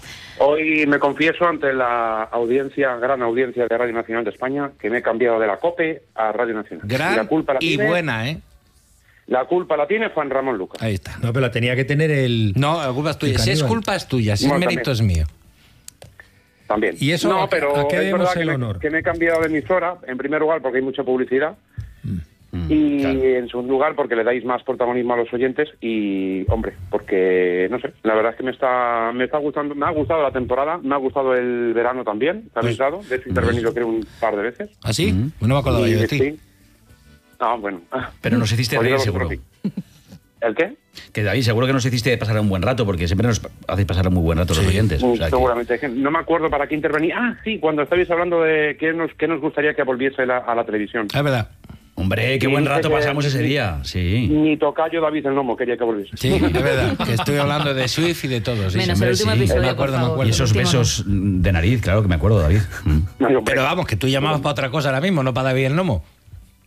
[SPEAKER 9] Hoy me confieso ante la audiencia, gran audiencia de Radio Nacional de España, que me he cambiado de la COPE a Radio Nacional.
[SPEAKER 3] Gran
[SPEAKER 9] la culpa la
[SPEAKER 3] y
[SPEAKER 9] tiene,
[SPEAKER 3] buena, ¿eh?
[SPEAKER 9] La culpa la tiene Juan Ramón Lucas.
[SPEAKER 3] Ahí está.
[SPEAKER 2] No, pero la tenía que tener el...
[SPEAKER 3] No, la culpa es tuya.
[SPEAKER 2] El
[SPEAKER 3] Si es
[SPEAKER 2] caníbal.
[SPEAKER 3] culpa es tuya, si es
[SPEAKER 9] Bueno,
[SPEAKER 3] mérito
[SPEAKER 9] también.
[SPEAKER 3] es mío.
[SPEAKER 9] También.
[SPEAKER 2] ¿Y eso
[SPEAKER 9] no,
[SPEAKER 2] a-
[SPEAKER 9] pero
[SPEAKER 2] a qué
[SPEAKER 9] es
[SPEAKER 2] debemos
[SPEAKER 9] verdad
[SPEAKER 2] el
[SPEAKER 9] que me,
[SPEAKER 2] honor?
[SPEAKER 9] que me he cambiado de emisora, en primer lugar porque hay mucha publicidad,
[SPEAKER 5] Mm,
[SPEAKER 9] y
[SPEAKER 5] claro.
[SPEAKER 9] en segundo lugar porque le dais más protagonismo a los oyentes y, hombre, porque, no sé, la verdad es que me está me está gustando, me ha gustado la temporada, me ha gustado el verano también, te ha
[SPEAKER 3] Pues-
[SPEAKER 9] avisado, de hecho he intervenido creo un par de veces.
[SPEAKER 3] ¿Ah, sí?
[SPEAKER 5] Mm.
[SPEAKER 3] No me acordaba
[SPEAKER 9] Y
[SPEAKER 3] yo de ti.
[SPEAKER 9] sí. Ah, bueno.
[SPEAKER 5] Pero nos hiciste
[SPEAKER 9] Os digo
[SPEAKER 5] reír,
[SPEAKER 9] vosotros
[SPEAKER 5] seguro.
[SPEAKER 9] sí. ¿El qué?
[SPEAKER 5] Que David, seguro que nos hiciste pasar un buen rato, porque siempre nos hacéis pasar un muy buen rato los
[SPEAKER 3] Sí.
[SPEAKER 5] oyentes. O sea que-
[SPEAKER 9] Seguramente. Es que no me acuerdo para qué intervení. Ah, sí, cuando estabais hablando de qué nos, qué nos gustaría que volviese la- a la televisión.
[SPEAKER 3] Es verdad.
[SPEAKER 5] Hombre, qué
[SPEAKER 9] Sí,
[SPEAKER 5] buen
[SPEAKER 9] dice
[SPEAKER 5] rato
[SPEAKER 9] que-
[SPEAKER 5] pasamos ese día. Sí.
[SPEAKER 9] Ni tocayo David el Lomo quería que volviese.
[SPEAKER 3] Sí, es verdad. Que estoy hablando de Swift y de todo. Sí,
[SPEAKER 4] Menos
[SPEAKER 3] sí,
[SPEAKER 4] el
[SPEAKER 3] hombre,
[SPEAKER 4] último
[SPEAKER 3] sí.
[SPEAKER 4] episodio,
[SPEAKER 3] Me acuerdo,
[SPEAKER 4] por
[SPEAKER 3] me
[SPEAKER 4] favor.
[SPEAKER 3] acuerdo.
[SPEAKER 5] Y esos
[SPEAKER 4] Último,
[SPEAKER 5] besos de nariz, claro que me acuerdo, David. Mm.
[SPEAKER 9] No, hombre.
[SPEAKER 3] Pero vamos, que tú llamabas para otra cosa ahora mismo, no para David el Nomo.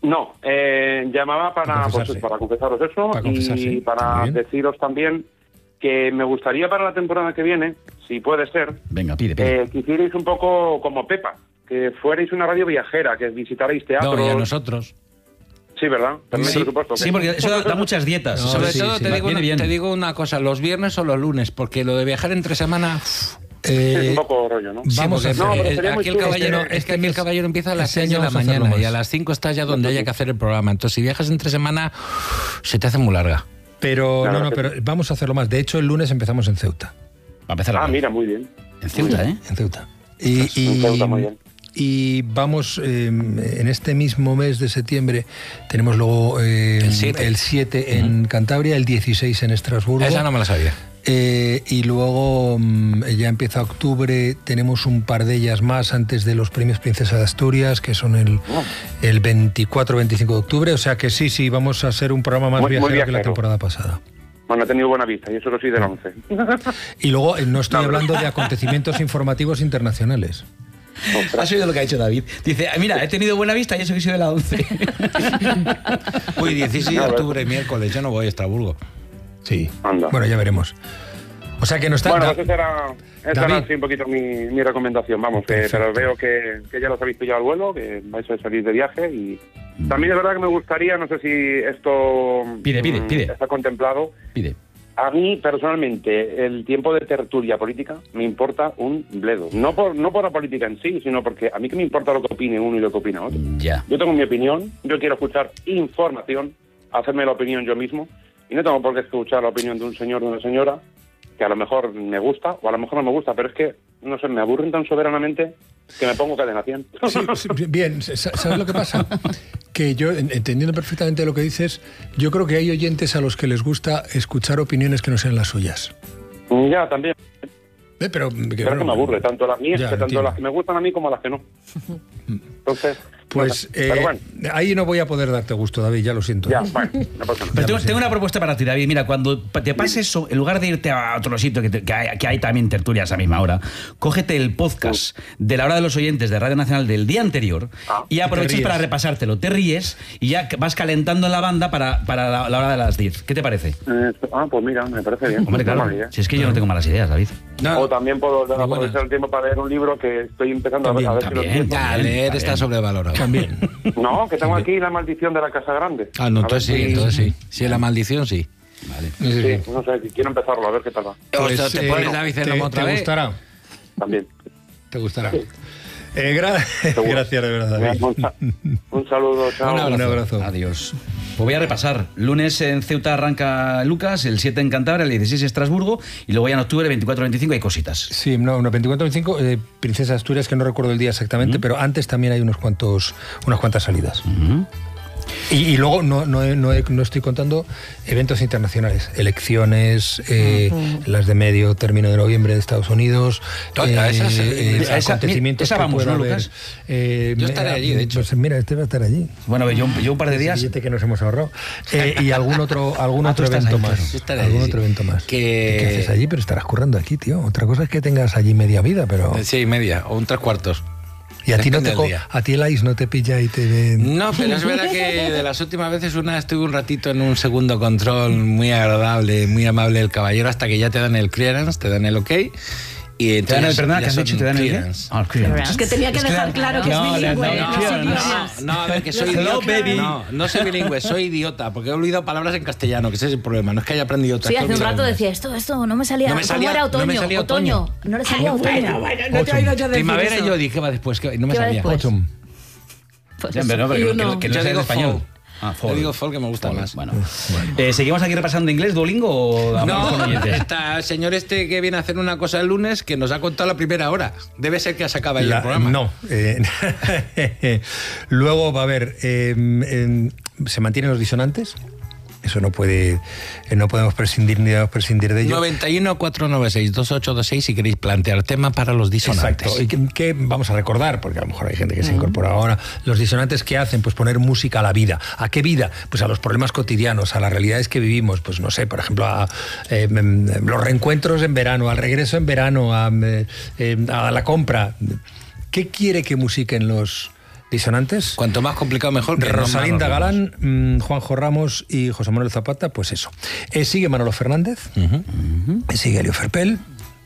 [SPEAKER 9] No, eh, llamaba para, pues, para confesaros eso
[SPEAKER 2] para
[SPEAKER 9] y para deciros también que me gustaría para la temporada que viene, si puede ser,
[SPEAKER 5] venga, pide, pide.
[SPEAKER 9] Eh, que hicierais un poco como Pepa, que fuerais una radio viajera, que visitarais teatros.
[SPEAKER 3] No, y a nosotros.
[SPEAKER 9] Sí, ¿verdad? También,
[SPEAKER 5] Sí,
[SPEAKER 9] por supuesto.
[SPEAKER 5] sí, porque eso da, da muchas dietas.
[SPEAKER 3] No, sobre
[SPEAKER 5] sí,
[SPEAKER 3] todo
[SPEAKER 5] sí,
[SPEAKER 3] te,
[SPEAKER 5] sí.
[SPEAKER 3] digo una,
[SPEAKER 5] bien.
[SPEAKER 3] te digo una cosa, los viernes o los lunes, porque lo de viajar entre semana...
[SPEAKER 2] Eh,
[SPEAKER 9] es un poco rollo, ¿no?
[SPEAKER 3] Sí,
[SPEAKER 2] vamos a
[SPEAKER 3] porque
[SPEAKER 2] hacer-
[SPEAKER 9] No, pero
[SPEAKER 3] el-
[SPEAKER 9] sería muy
[SPEAKER 3] aquí el
[SPEAKER 9] chulo.
[SPEAKER 3] caballero,
[SPEAKER 2] Este-
[SPEAKER 3] es que aquí el caballero empieza a las
[SPEAKER 2] este
[SPEAKER 3] seis de
[SPEAKER 2] año
[SPEAKER 3] la
[SPEAKER 2] vamos a hacerlo
[SPEAKER 3] mañana y
[SPEAKER 2] más.
[SPEAKER 3] a las cinco estás ya donde haya que hacer el programa. Entonces, si viajas entre semana, se te hace muy larga.
[SPEAKER 2] Pero
[SPEAKER 9] Claro,
[SPEAKER 2] no, no,
[SPEAKER 9] que-
[SPEAKER 2] pero vamos a hacerlo más. De hecho, el lunes empezamos en Ceuta.
[SPEAKER 5] Va a empezar
[SPEAKER 9] Ah,
[SPEAKER 5] la-
[SPEAKER 9] mira, muy bien.
[SPEAKER 5] en Ceuta, ¿eh?
[SPEAKER 2] En Ceuta. Y,
[SPEAKER 9] En Ceuta, muy bien.
[SPEAKER 2] y vamos, eh, en este mismo mes de septiembre, tenemos luego eh,
[SPEAKER 3] El siete.
[SPEAKER 2] el siete en Cantabria, el dieciséis en Estrasburgo.
[SPEAKER 3] Esa no me la sabía.
[SPEAKER 2] Eh, y luego mm, ya empieza octubre, tenemos un par de ellas más antes de los premios Princesa de Asturias, que son el, el veinticuatro veinticinco de octubre. O sea que sí, sí, vamos a hacer un programa más
[SPEAKER 9] Muy- muy
[SPEAKER 2] viajero que la
[SPEAKER 9] viajero.
[SPEAKER 2] temporada pasada.
[SPEAKER 9] Bueno, he tenido buena vista, y eso que soy del once.
[SPEAKER 2] Y luego eh, no estoy
[SPEAKER 9] No, pero-
[SPEAKER 2] hablando de acontecimientos informativos internacionales.
[SPEAKER 5] ¿Has oído lo que ha dicho David? Dice, "Ah, mira, he tenido buena vista y eso que soy de la once.
[SPEAKER 3] Uy, dieciséis de octubre, miércoles, yo no voy a Estrasburgo.
[SPEAKER 2] Sí.
[SPEAKER 9] Anda.
[SPEAKER 2] Bueno, ya veremos. O sea que no está...
[SPEAKER 9] Bueno,
[SPEAKER 2] da-
[SPEAKER 9] pues esa era, esa
[SPEAKER 2] David.
[SPEAKER 9] era sí, un poquito mi, mi recomendación. Vamos, que,
[SPEAKER 2] Perfecto.
[SPEAKER 9] pero veo que, que ya los habéis pillado al vuelo, que vais a salir de viaje y también es verdad que me gustaría, no sé si esto
[SPEAKER 5] Pide, pide,
[SPEAKER 9] mm,
[SPEAKER 5] pide.
[SPEAKER 9] está contemplado.
[SPEAKER 5] Pide.
[SPEAKER 9] A mí, personalmente, el tiempo de tertulia política me importa un bledo. No por, no por la política en sí, sino porque a mí que me importa lo que opine uno y lo que opina otro.
[SPEAKER 5] Ya.
[SPEAKER 9] Yo tengo mi opinión, yo quiero escuchar información, hacerme la opinión yo mismo, y no tengo por qué escuchar la opinión de un señor o de una señora, que a lo mejor me gusta o a lo mejor no me gusta, pero es que, no sé, me aburren tan soberanamente que me pongo cadena cien.
[SPEAKER 2] Sí, sí, bien, sa- ¿sabes lo que pasa? Que yo, en- entendiendo perfectamente lo que dices, yo creo que hay oyentes a los que les gusta escuchar opiniones que no sean las suyas.
[SPEAKER 9] Ya, también.
[SPEAKER 2] Eh, pero que,
[SPEAKER 9] Pero es que
[SPEAKER 2] bueno,
[SPEAKER 9] me aburre, tanto las mías,
[SPEAKER 2] ya,
[SPEAKER 9] que tanto
[SPEAKER 2] entiendo.
[SPEAKER 9] las que me gustan a mí como las que no. Entonces,
[SPEAKER 2] Pues
[SPEAKER 9] bueno, pero
[SPEAKER 2] eh,
[SPEAKER 9] bueno,
[SPEAKER 2] ahí no voy a poder darte gusto, David, ya lo siento.
[SPEAKER 9] ya, bueno, no pasa nada.
[SPEAKER 5] Pero tengo,
[SPEAKER 2] lo sé.
[SPEAKER 5] tengo una propuesta para ti, David. Mira, cuando te pase eso, en lugar de irte a otro sitio, que, te- que hay, que hay también tertulias a misma hora, cógete el podcast de la hora de los oyentes de Radio Nacional del día anterior
[SPEAKER 9] Ah,
[SPEAKER 5] y aprovechas
[SPEAKER 2] ríes.
[SPEAKER 5] para repasártelo. Te ríes y ya vas calentando en la banda para, para la, la hora de las diez. ¿Qué te parece?
[SPEAKER 9] Eh, ah, pues mira, me parece bien.
[SPEAKER 5] Hombre,
[SPEAKER 9] No
[SPEAKER 5] claro.
[SPEAKER 9] mala idea.
[SPEAKER 5] Si es que yo no tengo malas ideas, David.
[SPEAKER 3] No,
[SPEAKER 9] O también puedo
[SPEAKER 3] Muy buena.
[SPEAKER 9] aprovechar el tiempo para leer un libro que estoy empezando
[SPEAKER 2] También,
[SPEAKER 9] a ver, a ver
[SPEAKER 5] también.
[SPEAKER 9] si lo entiendo.
[SPEAKER 3] ya, leer está sobrevalorado.
[SPEAKER 2] También.
[SPEAKER 9] No, que tengo aquí La maldición de la Casa Grande.
[SPEAKER 3] Ah, no,
[SPEAKER 9] A
[SPEAKER 3] entonces
[SPEAKER 9] ver
[SPEAKER 3] sí,
[SPEAKER 9] si-
[SPEAKER 3] entonces sí. Si es la maldición, sí.
[SPEAKER 5] Vale.
[SPEAKER 9] Sí, no sé, quiero empezarlo, a ver qué tal va.
[SPEAKER 2] Pues,
[SPEAKER 3] O sea, te
[SPEAKER 2] eh,
[SPEAKER 3] pones David en
[SPEAKER 2] te,
[SPEAKER 3] la otra
[SPEAKER 2] te
[SPEAKER 3] vez.
[SPEAKER 2] gustará.
[SPEAKER 9] También.
[SPEAKER 2] Te gustará. Eh, gra-
[SPEAKER 9] Seguro.
[SPEAKER 2] Gracias, de verdad, David.
[SPEAKER 9] Un, sa- un saludo, chao.
[SPEAKER 3] Un abrazo.
[SPEAKER 2] Un abrazo.
[SPEAKER 5] Adiós. Pues voy a repasar. Lunes en Ceuta arranca Lucas, el siete en Cantabria, el dieciséis en Estrasburgo y luego ya en octubre, veinticuatro veinticinco hay cositas.
[SPEAKER 2] Sí, no, no, veinticuatro veinticinco, eh, Princesa de Asturias, que no recuerdo el día exactamente, pero antes también hay unos cuantos, unas cuantas salidas. Y, y luego no, no, he- no, he- no estoy contando eventos internacionales, elecciones, eh, las de medio término de noviembre de Estados Unidos,
[SPEAKER 3] Todas esas, eh,
[SPEAKER 5] esa-
[SPEAKER 2] acontecimientos
[SPEAKER 5] esa
[SPEAKER 2] que
[SPEAKER 5] vamos,
[SPEAKER 2] pueda
[SPEAKER 5] ¿no,
[SPEAKER 2] haber.
[SPEAKER 5] Lucas?
[SPEAKER 2] Eh,
[SPEAKER 3] Yo estaré allí, de hecho.
[SPEAKER 2] Pues mira, este va a estar allí.
[SPEAKER 5] Bueno, yo, yo un par de
[SPEAKER 2] Ese
[SPEAKER 5] días.
[SPEAKER 2] billete que nos hemos ahorrado. Eh, y algún otro, algún
[SPEAKER 5] Ah, tú
[SPEAKER 2] otro
[SPEAKER 5] estás
[SPEAKER 2] evento
[SPEAKER 5] ahí,
[SPEAKER 2] más.
[SPEAKER 5] claro.
[SPEAKER 3] Yo estaré
[SPEAKER 2] Algún
[SPEAKER 3] allí,
[SPEAKER 2] otro
[SPEAKER 3] sí.
[SPEAKER 2] evento más.
[SPEAKER 3] Que-
[SPEAKER 2] ¿Qué haces allí? Pero estarás currando aquí, tío. Otra cosa es que tengas allí media vida, pero...
[SPEAKER 3] Sí, media, o un tres cuartos.
[SPEAKER 2] Y a ti no
[SPEAKER 3] Depende
[SPEAKER 2] te
[SPEAKER 3] del
[SPEAKER 2] co-
[SPEAKER 3] día.
[SPEAKER 2] a ti el ice no te pilla y te ven...
[SPEAKER 3] No, pero es verdad que de las últimas veces una estuve un ratito en un segundo control muy agradable, muy amable el caballero, hasta que ya te dan el clearance, te dan el ok. Y
[SPEAKER 5] ¿Te dan el,
[SPEAKER 3] entonces
[SPEAKER 5] perdona,
[SPEAKER 3] ya
[SPEAKER 5] que has
[SPEAKER 3] son
[SPEAKER 5] dicho? ¿Te dan el qué?
[SPEAKER 3] clearance.
[SPEAKER 5] Ah, el clearance.
[SPEAKER 6] Es que tenía que
[SPEAKER 5] Es que
[SPEAKER 6] dejar
[SPEAKER 5] la-
[SPEAKER 6] claro que es
[SPEAKER 5] no,
[SPEAKER 6] bilingüe,
[SPEAKER 5] no,
[SPEAKER 6] los
[SPEAKER 5] no,
[SPEAKER 6] idiomas.
[SPEAKER 3] No, a ver, que soy
[SPEAKER 5] Hello,
[SPEAKER 3] idiota.
[SPEAKER 5] baby.
[SPEAKER 3] No, no soy bilingüe, soy idiota, porque he olvidado palabras en castellano, que ese es el problema. No es que haya aprendido otras
[SPEAKER 4] Sí, hace un
[SPEAKER 3] cosas.
[SPEAKER 4] rato decía esto, esto, no me salía.
[SPEAKER 3] No me salía-
[SPEAKER 4] ¿Cómo era
[SPEAKER 3] no
[SPEAKER 4] otoño?
[SPEAKER 3] me salía
[SPEAKER 4] otoño.
[SPEAKER 3] otoño.
[SPEAKER 4] No le salía otoño.
[SPEAKER 6] no te he oído yo decir
[SPEAKER 3] Primavera
[SPEAKER 6] eso.
[SPEAKER 3] y yo dije, ¿qué va después? ¿Qué- No me
[SPEAKER 4] ¿Qué va
[SPEAKER 3] salía.
[SPEAKER 4] después?
[SPEAKER 2] Autumn.
[SPEAKER 4] Pues
[SPEAKER 5] Ya,
[SPEAKER 4] eso.
[SPEAKER 5] pero no, pero
[SPEAKER 6] Y
[SPEAKER 5] que,
[SPEAKER 6] uno-
[SPEAKER 5] que no
[SPEAKER 3] Yo
[SPEAKER 5] sea en
[SPEAKER 3] digo
[SPEAKER 5] español.
[SPEAKER 3] fall.
[SPEAKER 5] Ah,
[SPEAKER 3] Yo digo fall, que me gusta
[SPEAKER 5] Fall,
[SPEAKER 3] más.
[SPEAKER 5] Bueno. Eh, ¿Seguimos aquí repasando inglés, Duolingo o hablamos con
[SPEAKER 3] No,
[SPEAKER 5] oyentes?
[SPEAKER 3] está el señor este que viene a hacer una cosa el lunes que nos ha contado la primera hora. Debe ser que ha sacado ahí
[SPEAKER 2] La-
[SPEAKER 3] el programa.
[SPEAKER 2] no. eh, luego va a haber... eh, em, ¿se mantienen los disonantes? Eso no puede... eh, no podemos prescindir ni debemos prescindir de ello.
[SPEAKER 3] noventa y uno, cuatrocientos noventa y seis, veintiocho veintiséis si queréis plantear tema para los disonantes.
[SPEAKER 2] Exacto. Y que, que vamos a recordar, porque a lo mejor hay gente que se incorpora ahora, los disonantes que hacen, pues poner música a la vida. ¿A qué vida? Pues a los problemas cotidianos, a las realidades que vivimos. Pues no sé, por ejemplo, a eh, em, los reencuentros en verano, al regreso en verano, a, eh, eh, a la compra. ¿Qué quiere que musiquen los, disonantes.
[SPEAKER 3] Cuanto más complicado mejor. Que
[SPEAKER 2] Rosalinda
[SPEAKER 3] no
[SPEAKER 2] Galán, mmm, Juanjo Ramos y José Manuel Zapata, pues eso. Eh, sigue Manolo Fernández, uh-huh. Uh-huh. sigue Elio Ferpel.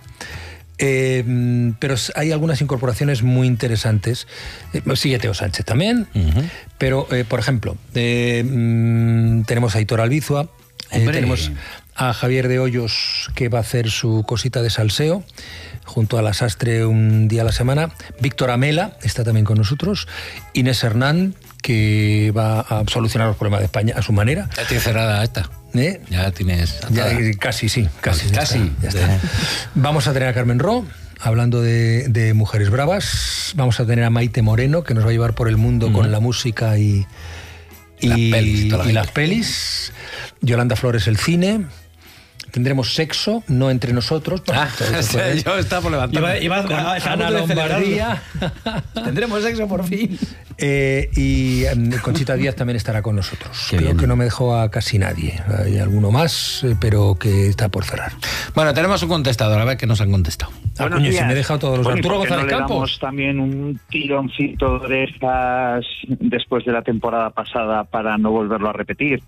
[SPEAKER 2] Eh, pero hay algunas incorporaciones muy interesantes. Eh, sigue Teo Sánchez también, uh-huh. pero, eh, por ejemplo, eh, mm, tenemos a Aitor Albizua, eh, tenemos a Javier de Hoyos, que va a hacer su cosita de salseo, junto a la Sastre un día a la semana. Víctor Amela está también con nosotros. Inés Hernán, que va a solucionar los problemas de España a su manera.
[SPEAKER 3] Ya tienes cerrada esta.
[SPEAKER 2] ¿Eh?
[SPEAKER 3] Ya tienes...
[SPEAKER 2] Ya, casi, sí. Casi,
[SPEAKER 3] casi.
[SPEAKER 2] Ya está, ya está. Vamos a tener a Carmen Ro, hablando de, de mujeres bravas. Vamos a tener a Maite Moreno, que nos va a llevar por el mundo uh-huh. con la música y, y, las pelis, y las pelis. Yolanda Flores, el cine. Tendremos sexo, no entre nosotros.
[SPEAKER 3] Ah, yo estaba por levantarme.
[SPEAKER 5] Iba, iba,
[SPEAKER 2] con Ana Lombardía.
[SPEAKER 5] Tendremos sexo por fin.
[SPEAKER 2] Eh, y um, Conchita Díaz también estará con nosotros.
[SPEAKER 5] Qué
[SPEAKER 2] Creo
[SPEAKER 5] bien.
[SPEAKER 2] que no me dejó a casi nadie. Hay alguno más, eh, pero que está por cerrar.
[SPEAKER 3] Bueno, tenemos un contestador, a ver qué nos han contestado.
[SPEAKER 2] Ah, coño, si me he dejado todos los...
[SPEAKER 10] Bueno,
[SPEAKER 2] Arturo
[SPEAKER 10] ¿por qué no
[SPEAKER 2] González
[SPEAKER 10] le
[SPEAKER 2] Campos.
[SPEAKER 10] damos también un tironcito de orejas después de la temporada pasada para no volverlo a repetir?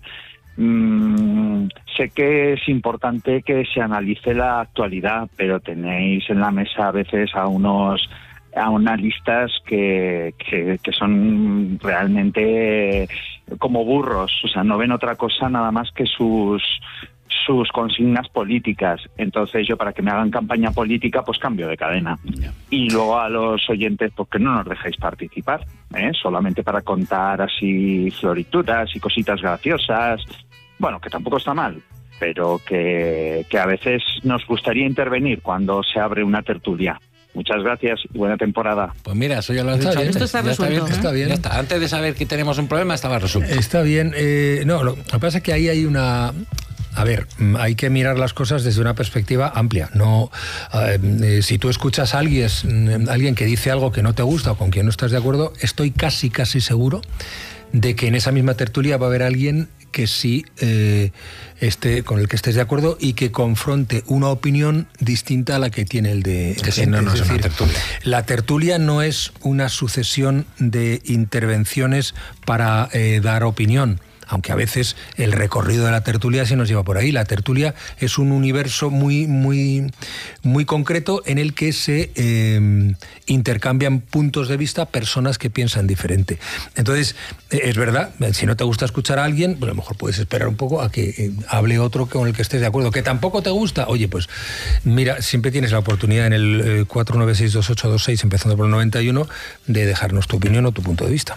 [SPEAKER 10] Mm, sé que es importante que se analice la actualidad, pero tenéis en la mesa a veces a unos a unas listas que, que, que son realmente como burros, o sea, no ven otra cosa nada más que sus sus consignas políticas. Entonces yo, para que me hagan campaña política, pues cambio de cadena. Yeah. Y luego a los oyentes, pues que no nos dejéis participar, ¿eh? Solamente para contar así florituras y cositas graciosas. Bueno, que tampoco está mal, pero que, que a veces nos gustaría intervenir cuando se abre una tertulia. Muchas gracias y buena temporada.
[SPEAKER 3] Pues mira, eso ya lo has
[SPEAKER 2] está
[SPEAKER 3] dicho
[SPEAKER 2] bien,
[SPEAKER 3] antes.
[SPEAKER 6] Esto está
[SPEAKER 3] ya
[SPEAKER 6] resuelto.
[SPEAKER 3] Está bien,
[SPEAKER 6] ¿eh?
[SPEAKER 2] Está bien.
[SPEAKER 3] Ya está. Antes de saber que tenemos un problema, estaba resuelto.
[SPEAKER 2] Está bien. Eh, no, lo, lo que pasa es que ahí hay una... A ver, hay que mirar las cosas desde una perspectiva amplia. No, eh, si tú escuchas a alguien, a alguien que dice algo que no te gusta o con quien no estás de acuerdo, estoy casi, casi seguro de que en esa misma tertulia va a haber alguien que sí eh, esté, con el que estés de acuerdo y que confronte una opinión distinta a la que tiene el de...
[SPEAKER 3] Que si no, no es, es decir, una tertulia.
[SPEAKER 2] La tertulia no es una sucesión de intervenciones para eh, dar opinión, aunque a veces el recorrido de la tertulia se nos lleva por ahí. La tertulia es un universo muy, muy, muy concreto en el que se eh, intercambian puntos de vista personas que piensan diferente. Entonces, es verdad, si no te gusta escuchar a alguien, pues a lo mejor puedes esperar un poco a que eh, hable otro con el que estés de acuerdo. Que tampoco te gusta, oye, pues mira, siempre tienes la oportunidad en el eh, cuatro nueve seis dos ocho dos seis, empezando por el noventa y uno, de dejarnos tu opinión o tu punto de vista.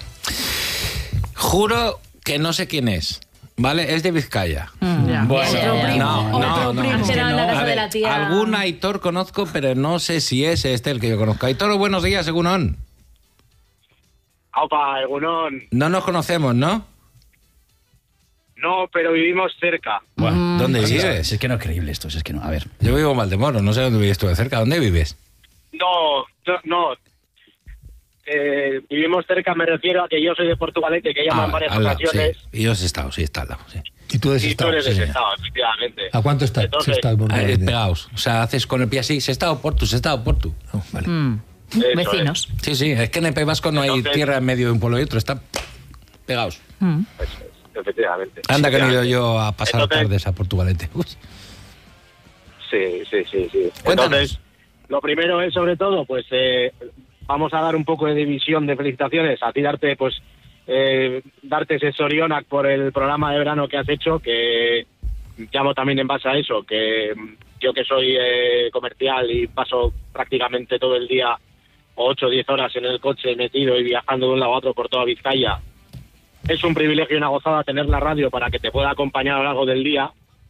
[SPEAKER 3] Juro que no sé quién es, ¿vale? Es de Vizcaya.
[SPEAKER 6] Mm, ya.
[SPEAKER 3] Bueno,
[SPEAKER 6] Otro primo.
[SPEAKER 3] no, no,
[SPEAKER 6] Otro
[SPEAKER 3] no,
[SPEAKER 6] primo.
[SPEAKER 3] es que
[SPEAKER 4] Quedado en la
[SPEAKER 3] no.
[SPEAKER 4] casa
[SPEAKER 3] A
[SPEAKER 4] de
[SPEAKER 3] ver,
[SPEAKER 4] la tía.
[SPEAKER 3] algún Aitor conozco, pero no sé si es este el que yo conozco. Aitor, buenos días, Egunon.
[SPEAKER 11] Aupa, Egunon.
[SPEAKER 3] No nos conocemos, ¿no?
[SPEAKER 11] No, pero vivimos cerca.
[SPEAKER 3] Bueno,
[SPEAKER 4] Mm.
[SPEAKER 3] ¿dónde
[SPEAKER 5] Sí,
[SPEAKER 3] vives?
[SPEAKER 5] es que no es creíble esto, es que no. A ver.
[SPEAKER 3] Yo vivo en Valdemoro, no sé dónde vives tú de cerca. ¿Dónde vives?
[SPEAKER 11] No, no, no. Eh, vivimos cerca, me refiero a que yo soy de Portugalete, que llaman
[SPEAKER 3] Ah,
[SPEAKER 11] varias
[SPEAKER 3] al lado,
[SPEAKER 11] ocasiones.
[SPEAKER 3] sí. Y yo he estado, sí, está al lado, sí.
[SPEAKER 2] Y tú de
[SPEAKER 11] Y tú
[SPEAKER 2] Sestao,
[SPEAKER 11] eres de
[SPEAKER 2] sí.
[SPEAKER 11] Sestao, efectivamente.
[SPEAKER 2] ¿A cuánto está
[SPEAKER 11] Entonces,
[SPEAKER 2] Sestao por
[SPEAKER 3] Ah, eh,
[SPEAKER 2] Portugalete?
[SPEAKER 3] pegados. O sea, haces con el pie así, Sestao, Portu, Sestao, Portu.
[SPEAKER 2] Oh, vale.
[SPEAKER 4] Mm.
[SPEAKER 11] Eso
[SPEAKER 4] Vecinos.
[SPEAKER 3] Sí, sí, es que en el País Vasco no hay
[SPEAKER 11] Entonces-
[SPEAKER 3] tierra en medio de un pueblo y otro, están pegados.
[SPEAKER 4] Mm.
[SPEAKER 11] Eso es, efectivamente.
[SPEAKER 3] Anda que no he ido
[SPEAKER 11] Efectivamente.
[SPEAKER 3] yo a pasar
[SPEAKER 11] Entonces-
[SPEAKER 3] tardes a Portugalete. Uy.
[SPEAKER 11] Sí, sí, sí, sí.
[SPEAKER 3] Cuéntanos.
[SPEAKER 11] Entonces, lo primero es, sobre todo, pues eh, vamos a dar un poco de división de felicitaciones, a ti darte, pues, eh, darte ese sorionac por el programa de verano que has hecho, que llamo también en base a eso, que yo que soy eh, comercial y paso prácticamente todo el día ocho o diez horas en el coche metido y viajando de un lado a otro por toda Vizcaya, es un privilegio y una gozada tener la radio para que te pueda acompañar a lo largo del día.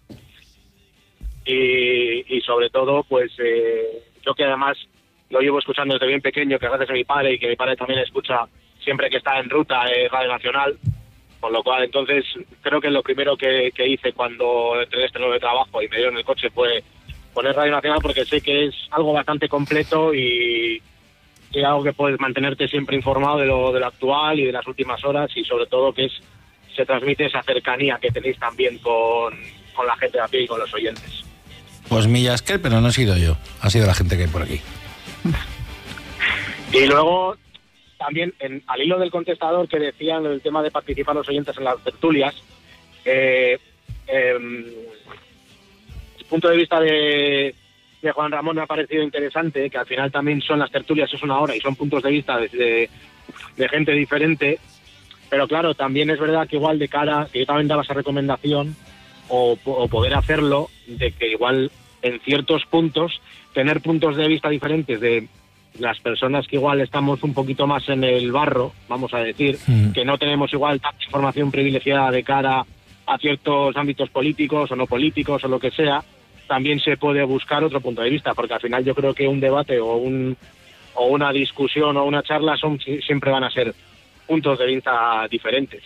[SPEAKER 11] Y, y sobre todo, pues eh, yo que además lo llevo escuchando desde bien pequeño, que gracias a mi padre y que mi padre también escucha siempre que está en ruta eh, Radio Nacional, con lo cual entonces creo que lo primero que, que hice cuando entré en este nuevo trabajo y me dio en el coche fue poner Radio Nacional, porque sé que es algo bastante completo y, y algo que puedes mantenerte siempre informado de lo, de lo actual y de las últimas horas, y sobre todo que es se transmite esa cercanía que tenéis también con, con la gente de a pie y con los oyentes.
[SPEAKER 3] Pues Millasquel, pero no he sido yo, ha sido la gente que hay por aquí.
[SPEAKER 11] Y luego, también, en, al hilo del contestador que decían el tema de participar los oyentes en las tertulias, eh, eh, el punto de vista de, de Juan Ramón me ha parecido interesante, que al final también son las tertulias, es una hora y son puntos de vista de, de, de gente diferente, pero claro, también es verdad que igual de cara, que yo también daba esa recomendación, o, o poder hacerlo, de que igual en ciertos puntos, tener puntos de vista diferentes de las personas que igual estamos un poquito más en el barro, vamos a decir, mm. que no tenemos igual tanta información privilegiada de cara a ciertos ámbitos políticos o no políticos o lo que sea, también se puede buscar otro punto de vista, porque al final yo creo que un debate o un o una discusión o una charla son siempre van a ser puntos de vista diferentes.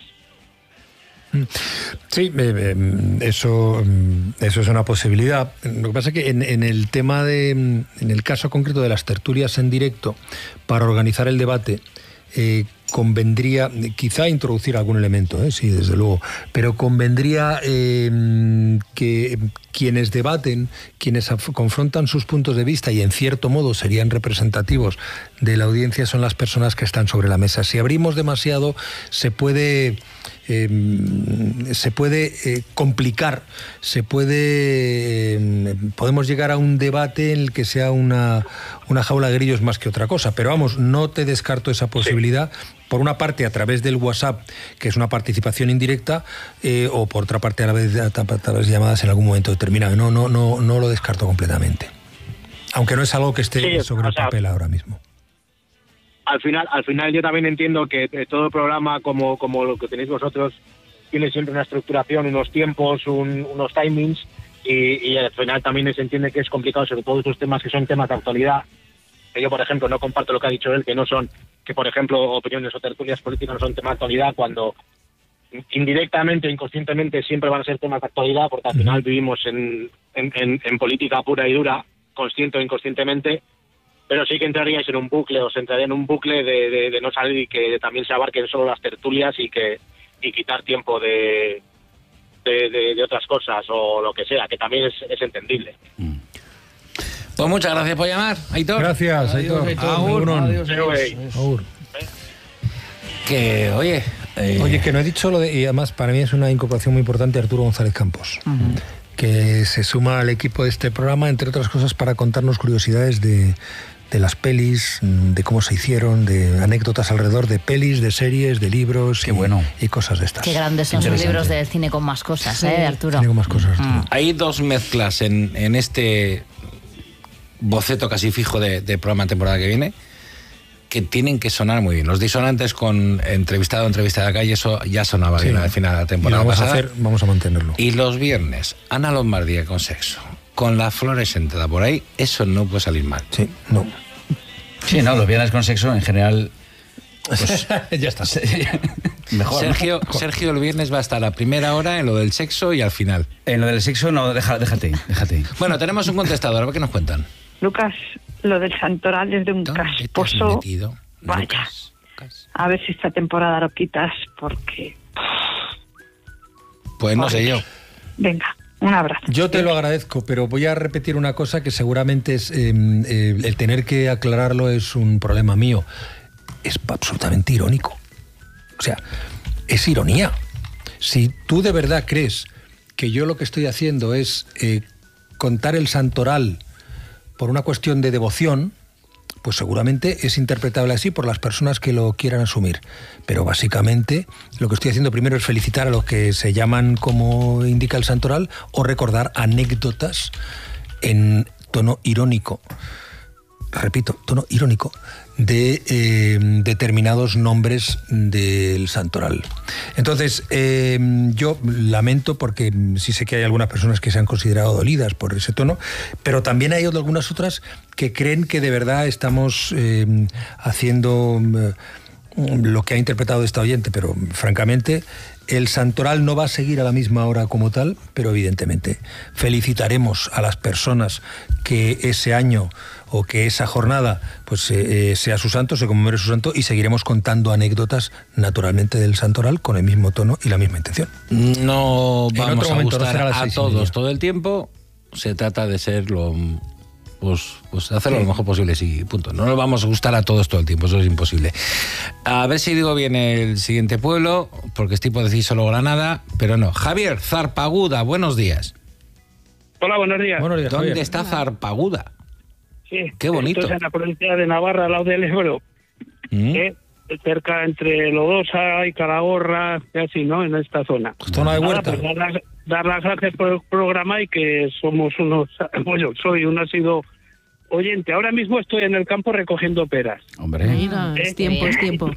[SPEAKER 2] Sí, eh, eso, eso es una posibilidad. Lo que pasa es que en, en el tema de, en el caso concreto de las tertulias en directo, para organizar el debate, eh, convendría, quizá introducir algún elemento, eh, sí, desde luego, pero convendría eh, que quienes debaten, quienes confrontan sus puntos de vista y en cierto modo serían representativos de la audiencia, son las personas que están sobre la mesa. Si abrimos demasiado, se puede... Eh, se puede eh, complicar, se puede eh, podemos llegar a un debate en el que sea una, una jaula de grillos más que otra cosa, pero vamos, no te descarto esa posibilidad, sí. Por una parte a través del WhatsApp, que es una participación indirecta, eh, o por otra parte a través de, a través de llamadas en algún momento determinado. No, no, no, no lo descarto completamente, aunque no es algo que esté sí, sobre el papel ahora mismo.
[SPEAKER 11] Al final, al final yo también entiendo que todo el programa, como, como lo que tenéis vosotros, tiene siempre una estructuración, unos tiempos, un, unos timings, y, y al final también se entiende que es complicado, sobre todo estos temas que son temas de actualidad, que yo, por ejemplo, no comparto lo que ha dicho él, que no son, que por ejemplo, opiniones o tertulias políticas no son temas de actualidad, cuando indirectamente, inconscientemente, siempre van a ser temas de actualidad, porque al final vivimos en, en, en, en política pura y dura, consciente o inconscientemente, pero sí que entraríais en un bucle, o se entraría en un bucle de, de, de no salir y que también se abarquen solo las tertulias y que y quitar tiempo de, de, de, de otras cosas o lo que sea, que también es, es entendible.
[SPEAKER 3] Mm. Pues muchas gracias por llamar, Aitor.
[SPEAKER 2] Gracias, Aitor. Agur.
[SPEAKER 3] Adiós, adiós. Agur. Que, oye... Eh...
[SPEAKER 2] Oye, que no he dicho lo de... Y además, para mí es una incorporación muy importante Arturo González Campos. Uh-huh. Que se suma al equipo de este programa, entre otras cosas, para contarnos curiosidades de... de las pelis, de cómo se hicieron, de anécdotas alrededor de pelis, de series, de libros. Qué y, bueno. Y cosas de estas.
[SPEAKER 4] Qué grandes son los libros del cine con más cosas, sí. ¿eh, Arturo?
[SPEAKER 2] Cine con más cosas, Arturo.
[SPEAKER 3] Mm. Hay dos mezclas en, en este boceto casi fijo de, de programa temporada que viene que tienen que sonar muy bien. Los disonantes con entrevistado o entrevista de la calle, eso ya sonaba sí. bien al final de la temporada
[SPEAKER 2] y vamos
[SPEAKER 3] pasada.
[SPEAKER 2] A hacer, vamos a mantenerlo.
[SPEAKER 3] Y los viernes, Ana Lombardía con sexo, con la flores sentada por ahí, eso no puede salir mal.
[SPEAKER 2] Sí, no.
[SPEAKER 5] Sí, no, los viernes con sexo en general... Pues,
[SPEAKER 2] ya está.
[SPEAKER 5] Mejor,
[SPEAKER 3] Sergio,
[SPEAKER 5] ¿no?
[SPEAKER 3] Sergio el viernes va a estar a primera hora en lo del sexo y al final.
[SPEAKER 5] En lo del sexo no, deja, déjate, déjate.
[SPEAKER 3] Bueno, tenemos un contestador, a ver qué nos cuentan.
[SPEAKER 12] Lucas, lo del santoral es de un casposo. Vaya.
[SPEAKER 3] Lucas, Lucas.
[SPEAKER 12] A ver si esta temporada lo quitas, porque...
[SPEAKER 3] Pues no sé yo.
[SPEAKER 12] Venga. Un abrazo.
[SPEAKER 2] Yo te lo agradezco, pero voy a repetir una cosa que seguramente es eh, eh, el tener que aclararlo es un problema mío. Es absolutamente irónico. O sea, es ironía. Si tú de verdad crees que yo lo que estoy haciendo es eh, contar el santoral por una cuestión de devoción, pues seguramente es interpretable así por las personas que lo quieran asumir. Pero básicamente lo que estoy haciendo primero es felicitar a los que se llaman como indica el santoral o recordar anécdotas en tono irónico. Repito, tono irónico de eh, determinados nombres del santoral. Entonces, eh, yo lamento porque sí sé que hay algunas personas que se han considerado dolidas por ese tono, pero también hay algunas otras que creen que de verdad estamos eh, haciendo eh, lo que ha interpretado esta oyente, pero francamente el santoral no va a seguir a la misma hora como tal, pero evidentemente felicitaremos a las personas que ese año o que esa jornada pues eh, sea su santo, se conmemore su santo, y seguiremos contando anécdotas naturalmente del santoral con el mismo tono y la misma intención.
[SPEAKER 3] No vamos a
[SPEAKER 2] momento,
[SPEAKER 3] gustar
[SPEAKER 2] no
[SPEAKER 3] a todos todo el tiempo, se trata de ser lo pues, pues hacerlo sí. lo mejor posible, sí, punto. No nos vamos a gustar a todos todo el tiempo, eso es imposible. A ver si digo bien el siguiente pueblo, porque estoy por decir solo Granada, pero no. Javier, Zarpaguda, buenos días.
[SPEAKER 13] Hola, buenos días.
[SPEAKER 3] Buenos días, ¿dónde Javier. está Zarpaguda?
[SPEAKER 13] Sí,
[SPEAKER 3] qué bonito.
[SPEAKER 13] Esto es en la provincia de Navarra, al lado del Ebro. ¿Mm? ¿Eh? Cerca entre Lodosa y Calahorra, y así, ¿no? En esta zona.
[SPEAKER 2] Zona de huerta.
[SPEAKER 13] Pues dar, las, dar las gracias por el programa y que somos unos... Bueno, soy un asiduo oyente. Ahora mismo estoy en el campo recogiendo peras.
[SPEAKER 5] Hombre.
[SPEAKER 6] Mira, ¿Eh? es tiempo, es tiempo.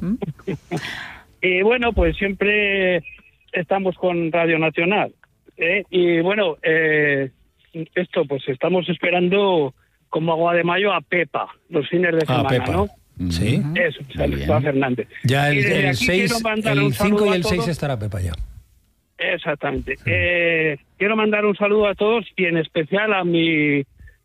[SPEAKER 13] Y bueno, pues siempre estamos con Radio Nacional. ¿eh? Y bueno, eh, esto, pues estamos esperando como agua de mayo a Pepa, los fines de semana, ah, Pepa. ¿no?
[SPEAKER 2] Sí.
[SPEAKER 13] Eso, Pepa Fernández.
[SPEAKER 2] Ya el, el seis, el cinco y el seis estará Pepa ya.
[SPEAKER 13] Exactamente. Sí. Eh, quiero mandar un saludo a todos y en especial a mi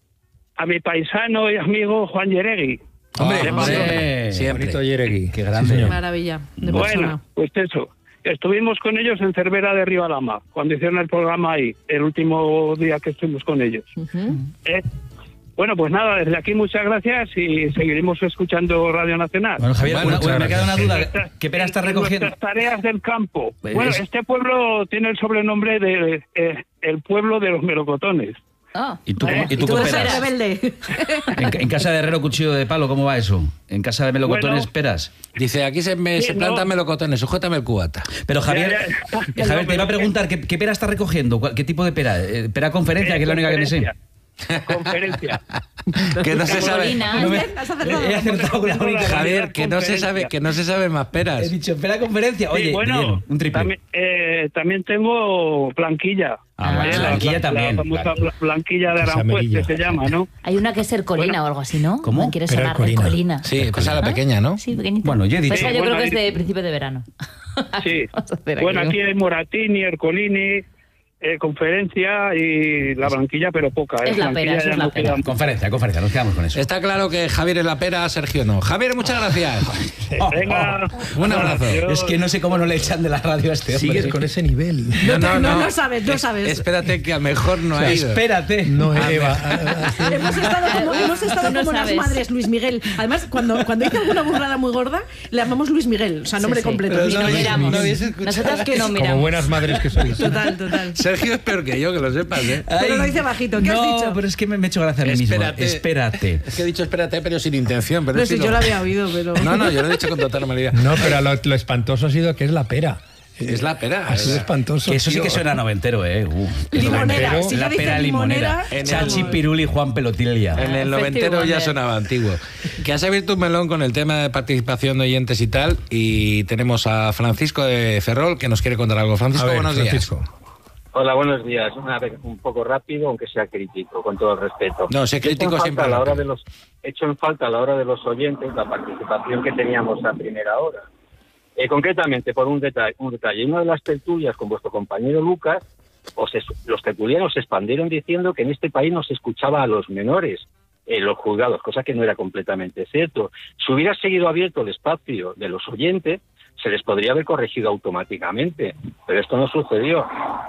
[SPEAKER 13] a mi paisano y amigo Juan Yeregui.
[SPEAKER 2] Hombre, hombre
[SPEAKER 5] siempre.
[SPEAKER 2] Bonito Yeregui.
[SPEAKER 5] Qué grande.
[SPEAKER 6] Sí, maravilla. De
[SPEAKER 13] bueno,
[SPEAKER 6] persona.
[SPEAKER 13] pues eso. Estuvimos con ellos en Cervera de Ribalama, cuando hicieron el programa ahí, el último día que estuvimos con ellos. Uh-huh. ¿Eh? Bueno, pues nada, desde aquí muchas gracias y seguiremos escuchando Radio Nacional.
[SPEAKER 5] Bueno, Javier,
[SPEAKER 2] bueno,
[SPEAKER 5] bueno, me queda una duda.
[SPEAKER 13] Nuestras,
[SPEAKER 5] ¿Qué pera está recogiendo?
[SPEAKER 13] Nuestras tareas del campo.
[SPEAKER 5] Pues
[SPEAKER 13] bueno,
[SPEAKER 5] es...
[SPEAKER 13] este pueblo tiene el sobrenombre de eh, el pueblo de los melocotones.
[SPEAKER 6] Oh.
[SPEAKER 5] ¿Y tú,
[SPEAKER 13] ¿Eh?
[SPEAKER 5] ¿y tú, ¿Y tú
[SPEAKER 6] cómo peras? Rebelde.
[SPEAKER 5] En, en casa de Herrero, cuchillo de palo, ¿cómo va eso? ¿En casa de melocotones, bueno, peras?
[SPEAKER 3] Dice, aquí se, me,
[SPEAKER 13] sí,
[SPEAKER 3] se plantan
[SPEAKER 13] no.
[SPEAKER 3] melocotones, sujétame el cubata.
[SPEAKER 5] Pero Javier,
[SPEAKER 13] ya, ya, ya.
[SPEAKER 5] Javier
[SPEAKER 13] no,
[SPEAKER 5] te iba a preguntar, ¿qué, qué pera está recogiendo? ¿Qué tipo de pera? ¿Pera conferencia, eh, que es la única que me sé?
[SPEAKER 13] Conferencia.
[SPEAKER 3] Que no se sabe.
[SPEAKER 5] No me, he acertado con la única.
[SPEAKER 3] Javier, que no se sabe, que no se sabe más peras.
[SPEAKER 5] He dicho, pera conferencia. Oye,
[SPEAKER 13] sí, bueno,
[SPEAKER 5] bien, un triple.
[SPEAKER 13] También, eh, también tengo Blanquilla.
[SPEAKER 5] Ah, vale,
[SPEAKER 13] la,
[SPEAKER 5] Blanquilla
[SPEAKER 13] la,
[SPEAKER 5] también.
[SPEAKER 13] La famosa
[SPEAKER 5] vale.
[SPEAKER 13] Blanquilla de Aranjuez, que se llama, ¿no?
[SPEAKER 4] Hay una que es Ercolina bueno, o algo así, ¿no?
[SPEAKER 5] ¿Cómo?
[SPEAKER 4] ¿Quieres
[SPEAKER 2] Pero
[SPEAKER 4] sonar?
[SPEAKER 2] Ercolina.
[SPEAKER 4] Ercolina.
[SPEAKER 3] Sí, esa la pequeña, ¿no?
[SPEAKER 4] Sí, pequeñita.
[SPEAKER 5] Bueno, yo he dicho.
[SPEAKER 4] Esa yo
[SPEAKER 13] bueno,
[SPEAKER 4] creo que es de
[SPEAKER 13] hay...
[SPEAKER 4] principio de verano.
[SPEAKER 13] Sí. Bueno, aquí hay Moratini, Ercolini, eh, conferencia y la Blanquilla, pero poca.
[SPEAKER 4] Es
[SPEAKER 13] eh.
[SPEAKER 4] la pera, es la pera.
[SPEAKER 5] Conferencia, conferencia, nos quedamos con eso.
[SPEAKER 3] Está claro que Javier es la pera, Sergio no. Javier, muchas gracias.
[SPEAKER 13] Oh, Venga.
[SPEAKER 3] Oh, un abrazo.
[SPEAKER 5] Es que no sé cómo no le echan de la radio a este hombre.
[SPEAKER 2] Sigues con ese nivel.
[SPEAKER 6] No, no, no, no, no sabes, no sabes.
[SPEAKER 3] Es, espérate que a lo mejor no
[SPEAKER 5] o sea,
[SPEAKER 3] ha ido.
[SPEAKER 5] Espérate.
[SPEAKER 2] No,
[SPEAKER 3] a
[SPEAKER 2] Eva.
[SPEAKER 6] hemos estado como, hemos estado
[SPEAKER 4] no
[SPEAKER 6] como las madres, Luis Miguel. Además, cuando, cuando dice alguna burrada muy gorda, le llamamos Luis Miguel, o sea, nombre sí, sí. completo.
[SPEAKER 3] Pero
[SPEAKER 6] no,
[SPEAKER 3] no,
[SPEAKER 4] miramos.
[SPEAKER 3] no
[SPEAKER 4] Nosotros que no miramos.
[SPEAKER 2] Como buenas madres que sois.
[SPEAKER 6] Total, total.
[SPEAKER 3] Sergio es peor que yo, que lo sepas, ¿eh?
[SPEAKER 6] Ay, pero lo dice bajito. ¿Qué
[SPEAKER 5] no,
[SPEAKER 6] has dicho?
[SPEAKER 5] pero es que me, me he hecho gracia a mí mismo.
[SPEAKER 3] Espérate.
[SPEAKER 5] Espérate.
[SPEAKER 3] Es que he dicho espérate, pero sin intención. Pero
[SPEAKER 6] No
[SPEAKER 3] sí
[SPEAKER 6] sé,
[SPEAKER 3] lo...
[SPEAKER 6] yo lo había oído, pero...
[SPEAKER 3] No, no, yo lo he dicho con total normalidad.
[SPEAKER 2] No, pero lo, lo espantoso ha sido que es la pera.
[SPEAKER 3] Es la pera.
[SPEAKER 2] Ha sido espantoso.
[SPEAKER 5] Que eso
[SPEAKER 2] tío.
[SPEAKER 5] sí que suena noventero, ¿eh? Uh,
[SPEAKER 6] limonera.
[SPEAKER 5] noventero,
[SPEAKER 6] Si
[SPEAKER 5] la pera limonera.
[SPEAKER 3] En
[SPEAKER 5] Chachi,
[SPEAKER 3] el-
[SPEAKER 5] Piruli y Juan Pelotilia.
[SPEAKER 3] En el noventero ya sonaba antiguo. Que has abierto un melón con el tema de participación de oyentes y tal. Y tenemos a Francisco de Ferrol que nos quiere contar algo. Francisco,
[SPEAKER 2] A ver,
[SPEAKER 3] buenos
[SPEAKER 2] Francisco.
[SPEAKER 3] días.
[SPEAKER 14] Hola, buenos días. Una vez un poco rápido, aunque sea crítico, con todo el respeto.
[SPEAKER 3] No, sé crítico
[SPEAKER 14] Echo en
[SPEAKER 3] siempre
[SPEAKER 14] falta a la hora
[SPEAKER 3] rápido.
[SPEAKER 14] de los Hecho en falta a la hora de los oyentes la participación que teníamos a primera hora. Eh, concretamente, por un detalle, un detalle. En una de las tertulias con vuestro compañero Lucas, os es, los tertulianos se expandieron diciendo que en este país no se escuchaba a los menores en los juzgados, cosa que no era completamente cierto. Si hubiera seguido abierto el espacio de los oyentes, se les podría haber corregido automáticamente, pero esto no sucedió.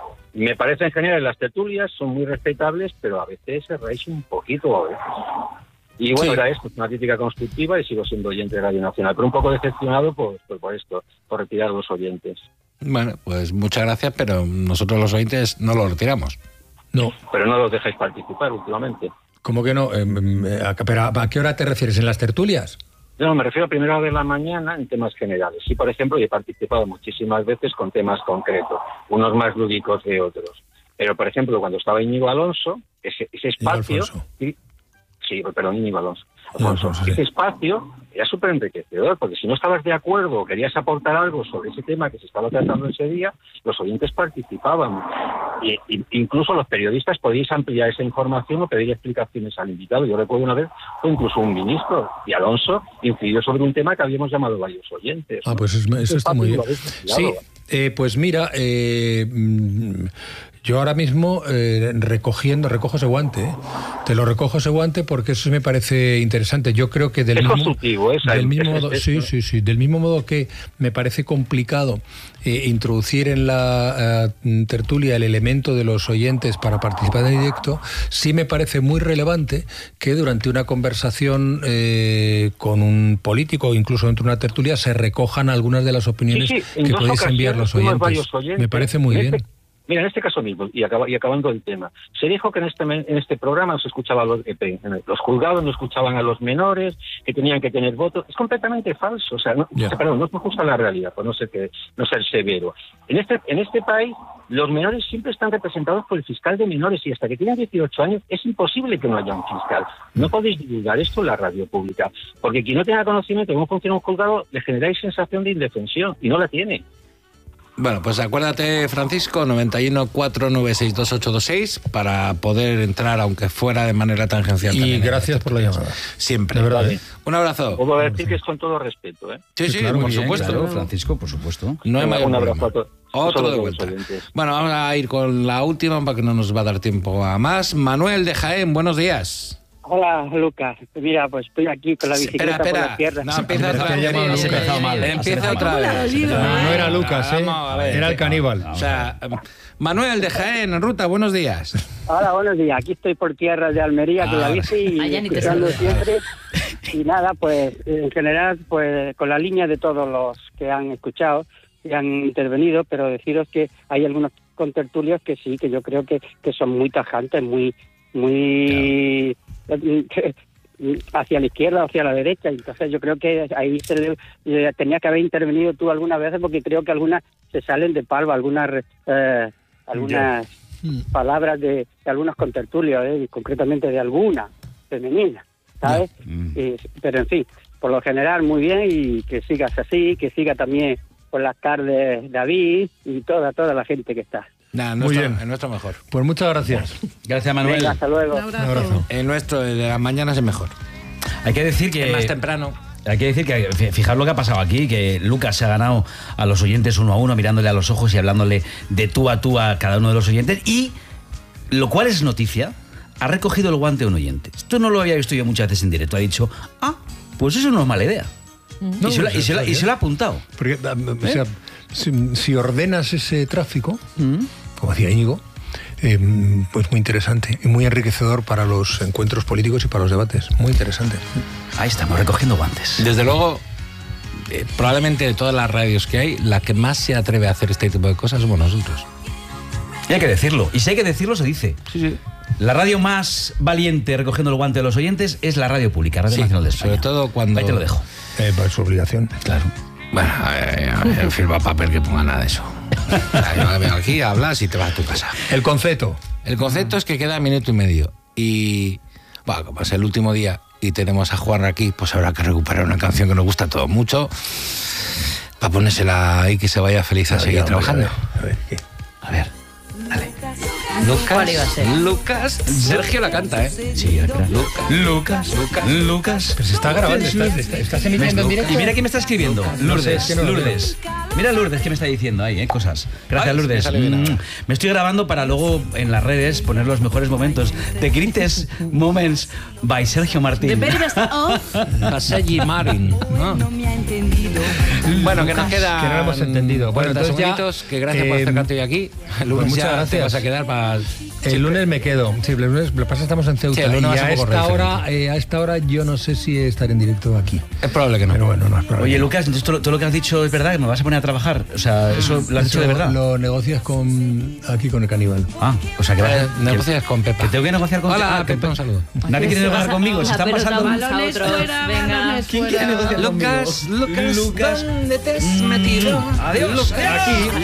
[SPEAKER 14] Me parece en general las tertulias son muy respetables, pero a veces se raíz un poquito a veces. Y bueno,
[SPEAKER 3] Sí.
[SPEAKER 14] era esto, una crítica constructiva y sigo siendo oyente de Radio Nacional, pero un poco decepcionado por, por, por esto, por retirar a los oyentes.
[SPEAKER 3] Bueno, pues muchas gracias, pero nosotros los oyentes no lo retiramos.
[SPEAKER 2] No.
[SPEAKER 14] Pero no los dejáis participar últimamente.
[SPEAKER 2] ¿Cómo que no? Eh, eh, a- pero ¿a qué hora te refieres? ¿En las tertulias?
[SPEAKER 14] No, me refiero a primera hora de la mañana en temas generales. Sí, por ejemplo, yo he participado muchísimas veces con temas concretos, unos más lúdicos que otros. Pero, por ejemplo, cuando estaba Íñigo Alonso, ese, ese espacio... Sí, sí, perdón, Íñigo Alonso. Alfonso,
[SPEAKER 2] Alfonso, sí.
[SPEAKER 14] Ese espacio era súper enriquecedor, porque si no estabas de acuerdo o querías aportar algo sobre ese tema que se estaba tratando ese día, los oyentes participaban. Y, y- incluso los periodistas podíais ampliar esa información o pedir explicaciones al invitado. Yo recuerdo una vez, fue incluso un ministro, y Alonso incidió sobre un tema que habíamos llamado varios oyentes.
[SPEAKER 2] Ah,
[SPEAKER 14] ¿no?
[SPEAKER 2] pues es- eso
[SPEAKER 14] Ese
[SPEAKER 2] está muy bien.
[SPEAKER 14] espacio lo habéis
[SPEAKER 2] Sí,
[SPEAKER 14] ampliado.
[SPEAKER 2] eh, pues mira, eh, mm, Yo ahora mismo eh, recogiendo, recojo ese guante, ¿eh? Te lo recojo ese guante porque eso me parece interesante. Yo creo que del
[SPEAKER 14] es
[SPEAKER 2] mismo,
[SPEAKER 14] constructivo, es,
[SPEAKER 2] del mismo
[SPEAKER 14] es,
[SPEAKER 2] modo,
[SPEAKER 14] es,
[SPEAKER 2] sí,
[SPEAKER 14] es,
[SPEAKER 2] sí, sí, del mismo modo que me parece complicado eh, introducir en la uh, tertulia el elemento de los oyentes para participar en directo, sí me parece muy relevante que durante una conversación eh, con un político o incluso dentro de una tertulia se recojan algunas de las opiniones
[SPEAKER 14] sí, sí,
[SPEAKER 2] que podéis enviar los oyentes.
[SPEAKER 14] oyentes.
[SPEAKER 2] Me parece muy
[SPEAKER 14] en
[SPEAKER 2] bien.
[SPEAKER 14] Este, mira, en este caso mismo, y, acaba, y acabando el tema, se dijo que en este, en este programa no se escuchaba a los, eh, los juzgados, no escuchaban a los menores, que tenían que tener votos. Es completamente falso. O sea, no, yeah. o sea, perdón, no es justa la realidad, por no ser, que, no ser severo. En este, en este país, los menores siempre están representados por el fiscal de menores y hasta que tienen dieciocho años es imposible que no haya un fiscal. No podéis divulgar esto en la radio pública, porque quien no tenga conocimiento de cómo funciona un juzgado, le generáis sensación de indefensión y no la tiene.
[SPEAKER 3] Bueno, pues acuérdate, Francisco, noventa y uno, cuatro nueve seis, dos ocho dos seis para poder entrar, aunque fuera de manera tangencial.
[SPEAKER 2] Y gracias por la llamada.
[SPEAKER 3] Siempre.
[SPEAKER 2] De verdad.
[SPEAKER 3] Vale. Un abrazo.
[SPEAKER 14] Puedo decir que es con todo respeto, ¿eh?
[SPEAKER 3] Sí, sí,
[SPEAKER 5] claro,
[SPEAKER 3] por
[SPEAKER 5] bien,
[SPEAKER 3] supuesto.
[SPEAKER 5] Claro, Francisco, por supuesto.
[SPEAKER 3] No hay mayor
[SPEAKER 14] Un abrazo
[SPEAKER 3] problema.
[SPEAKER 14] a todos.
[SPEAKER 3] Otro de vuelta. Bueno, vamos a ir con la última para que no nos va a dar tiempo a más. Manuel de Jaén, buenos días.
[SPEAKER 15] Hola, Lucas. Mira, pues estoy aquí con la bicicleta
[SPEAKER 3] espera, espera.
[SPEAKER 15] por la tierra.
[SPEAKER 3] No, empieza otra vez.
[SPEAKER 2] Empieza
[SPEAKER 3] mal. Empieza otra vez.
[SPEAKER 2] No, no era Lucas, ¿eh? Era el caníbal.
[SPEAKER 3] O sea, Manuel de Jaén, en ruta, buenos días.
[SPEAKER 15] Hola, buenos días. Aquí estoy por tierra de Almería, con
[SPEAKER 3] ah,
[SPEAKER 15] la bici y escuchando siempre. Y nada, pues en general, pues con la línea de todos los que han escuchado y han intervenido, pero deciros que hay algunos contertulios que sí, que yo creo que, que son muy tajantes, muy... muy claro. hacia la izquierda o hacia la derecha. Entonces yo creo que ahí se le, eh, tenía que haber intervenido tú algunas veces, porque creo que algunas se salen de palma, algunas eh, algunas yeah. palabras de, de algunos contertulios, eh, concretamente de alguna femenina, ¿sabes? Yeah. Mm. Eh, pero en fin, por lo general muy bien, y que sigas así, que siga también por las tardes David y toda toda la gente que está.
[SPEAKER 3] Nah,
[SPEAKER 2] muy
[SPEAKER 3] nuestro,
[SPEAKER 2] bien.
[SPEAKER 3] el nuestro mejor.
[SPEAKER 2] Pues muchas gracias.
[SPEAKER 5] Gracias, Manuel.
[SPEAKER 15] Venga, hasta luego.
[SPEAKER 6] Un abrazo.
[SPEAKER 2] Un abrazo.
[SPEAKER 3] El nuestro, el de las mañanas, es mejor.
[SPEAKER 5] Hay que decir que...
[SPEAKER 3] Es más temprano.
[SPEAKER 5] Hay que decir que, fijaos lo que ha pasado aquí, que Lucas se ha ganado a los oyentes uno a uno, mirándole a los ojos y hablándole de tú a tú a cada uno de los oyentes, y, lo cual es noticia, ha recogido el guante a un oyente. Esto no lo había visto yo muchas veces en directo. Ha dicho, ah, pues eso no es mala idea. No, y, se lo, y, se lo, y se lo ha apuntado.
[SPEAKER 2] Porque, o sea, ¿Eh? si, si ordenas ese tráfico, ¿Mm? como decía Íñigo, eh, pues muy interesante y muy enriquecedor para los encuentros políticos y para los debates. Muy interesante.
[SPEAKER 5] Ahí estamos, recogiendo guantes.
[SPEAKER 3] Desde luego, eh, probablemente de todas las radios que hay, la que más se atreve a hacer este tipo de cosas somos nosotros.
[SPEAKER 5] Y hay que decirlo. Y si hay que decirlo, se dice.
[SPEAKER 3] Sí, sí.
[SPEAKER 5] La radio más valiente recogiendo el guante de los oyentes es la radio pública, Radio sí, Nacional de España.
[SPEAKER 3] Sobre todo cuando...
[SPEAKER 5] Ahí te lo dejo.
[SPEAKER 2] Eh, para su obligación.
[SPEAKER 5] Claro.
[SPEAKER 3] Bueno, eh, el firma papel que ponga nada de eso. O sea, yo vengo aquí, hablas y te vas a tu casa.
[SPEAKER 2] El concepto.
[SPEAKER 3] El concepto es que queda minuto y medio. Y, bueno, como es el último día y tenemos a Juan aquí, pues habrá que recuperar una canción que nos gusta a todos mucho, para ponérsela ahí, que se vaya feliz a, a seguir ver, trabajando.
[SPEAKER 2] A ver, ¿qué?
[SPEAKER 3] A ver, dale. Lucas, Lucas, Sergio la canta, ¿eh?
[SPEAKER 5] Sí, claro.
[SPEAKER 3] Lucas, Lucas, Lucas.
[SPEAKER 2] Pero se está grabando, estás está, está emitiendo en directo.
[SPEAKER 5] Y mira quién me está escribiendo, Lourdes,
[SPEAKER 2] no sé, no
[SPEAKER 5] Lourdes. Mira Lourdes, ¿qué me está diciendo ahí, eh? Cosas. Gracias, Lourdes. Mm, me estoy grabando para luego en las redes poner los mejores momentos. The Greatest Moments by Sergio Martín.
[SPEAKER 6] The very best of
[SPEAKER 3] Sergi Marin. ¿No? Bueno, que nos queda.
[SPEAKER 2] Que no lo hemos entendido. Bueno, entonces ya,
[SPEAKER 3] que gracias eh, por acercarte hoy aquí. El lunes
[SPEAKER 2] pues muchas
[SPEAKER 3] ya
[SPEAKER 2] gracias.
[SPEAKER 3] Te vas a quedar para.
[SPEAKER 2] El siempre. lunes me quedo. Sí, el lunes, lo que pasa es que estamos en Ceuta. Sí, y a esta, hora, eh, a esta hora yo no sé si estaré en directo aquí.
[SPEAKER 3] Es probable que no.
[SPEAKER 2] Pero bueno, no es probable.
[SPEAKER 5] Oye, Lucas, entonces todo, todo lo que has dicho es verdad, que me vas a poner a trabajar. O sea, eso lo has dicho de verdad.
[SPEAKER 2] Lo negocias con aquí con el caníbal.
[SPEAKER 5] Ah, o sea que vas
[SPEAKER 3] a, negocias con Pepa.
[SPEAKER 5] Que tengo que negociar con
[SPEAKER 3] Hola,
[SPEAKER 5] ah,
[SPEAKER 3] Pepa, un saludo.
[SPEAKER 5] Nadie quiere negociar conmigo, se están pasando
[SPEAKER 6] balones fuera, balones
[SPEAKER 5] ¿Quién quiere negociar
[SPEAKER 3] Lucas,
[SPEAKER 5] conmigo?
[SPEAKER 3] Lucas,
[SPEAKER 5] Lucas,
[SPEAKER 3] ¿dónde te has metido?
[SPEAKER 5] Adiós.
[SPEAKER 3] Aquí.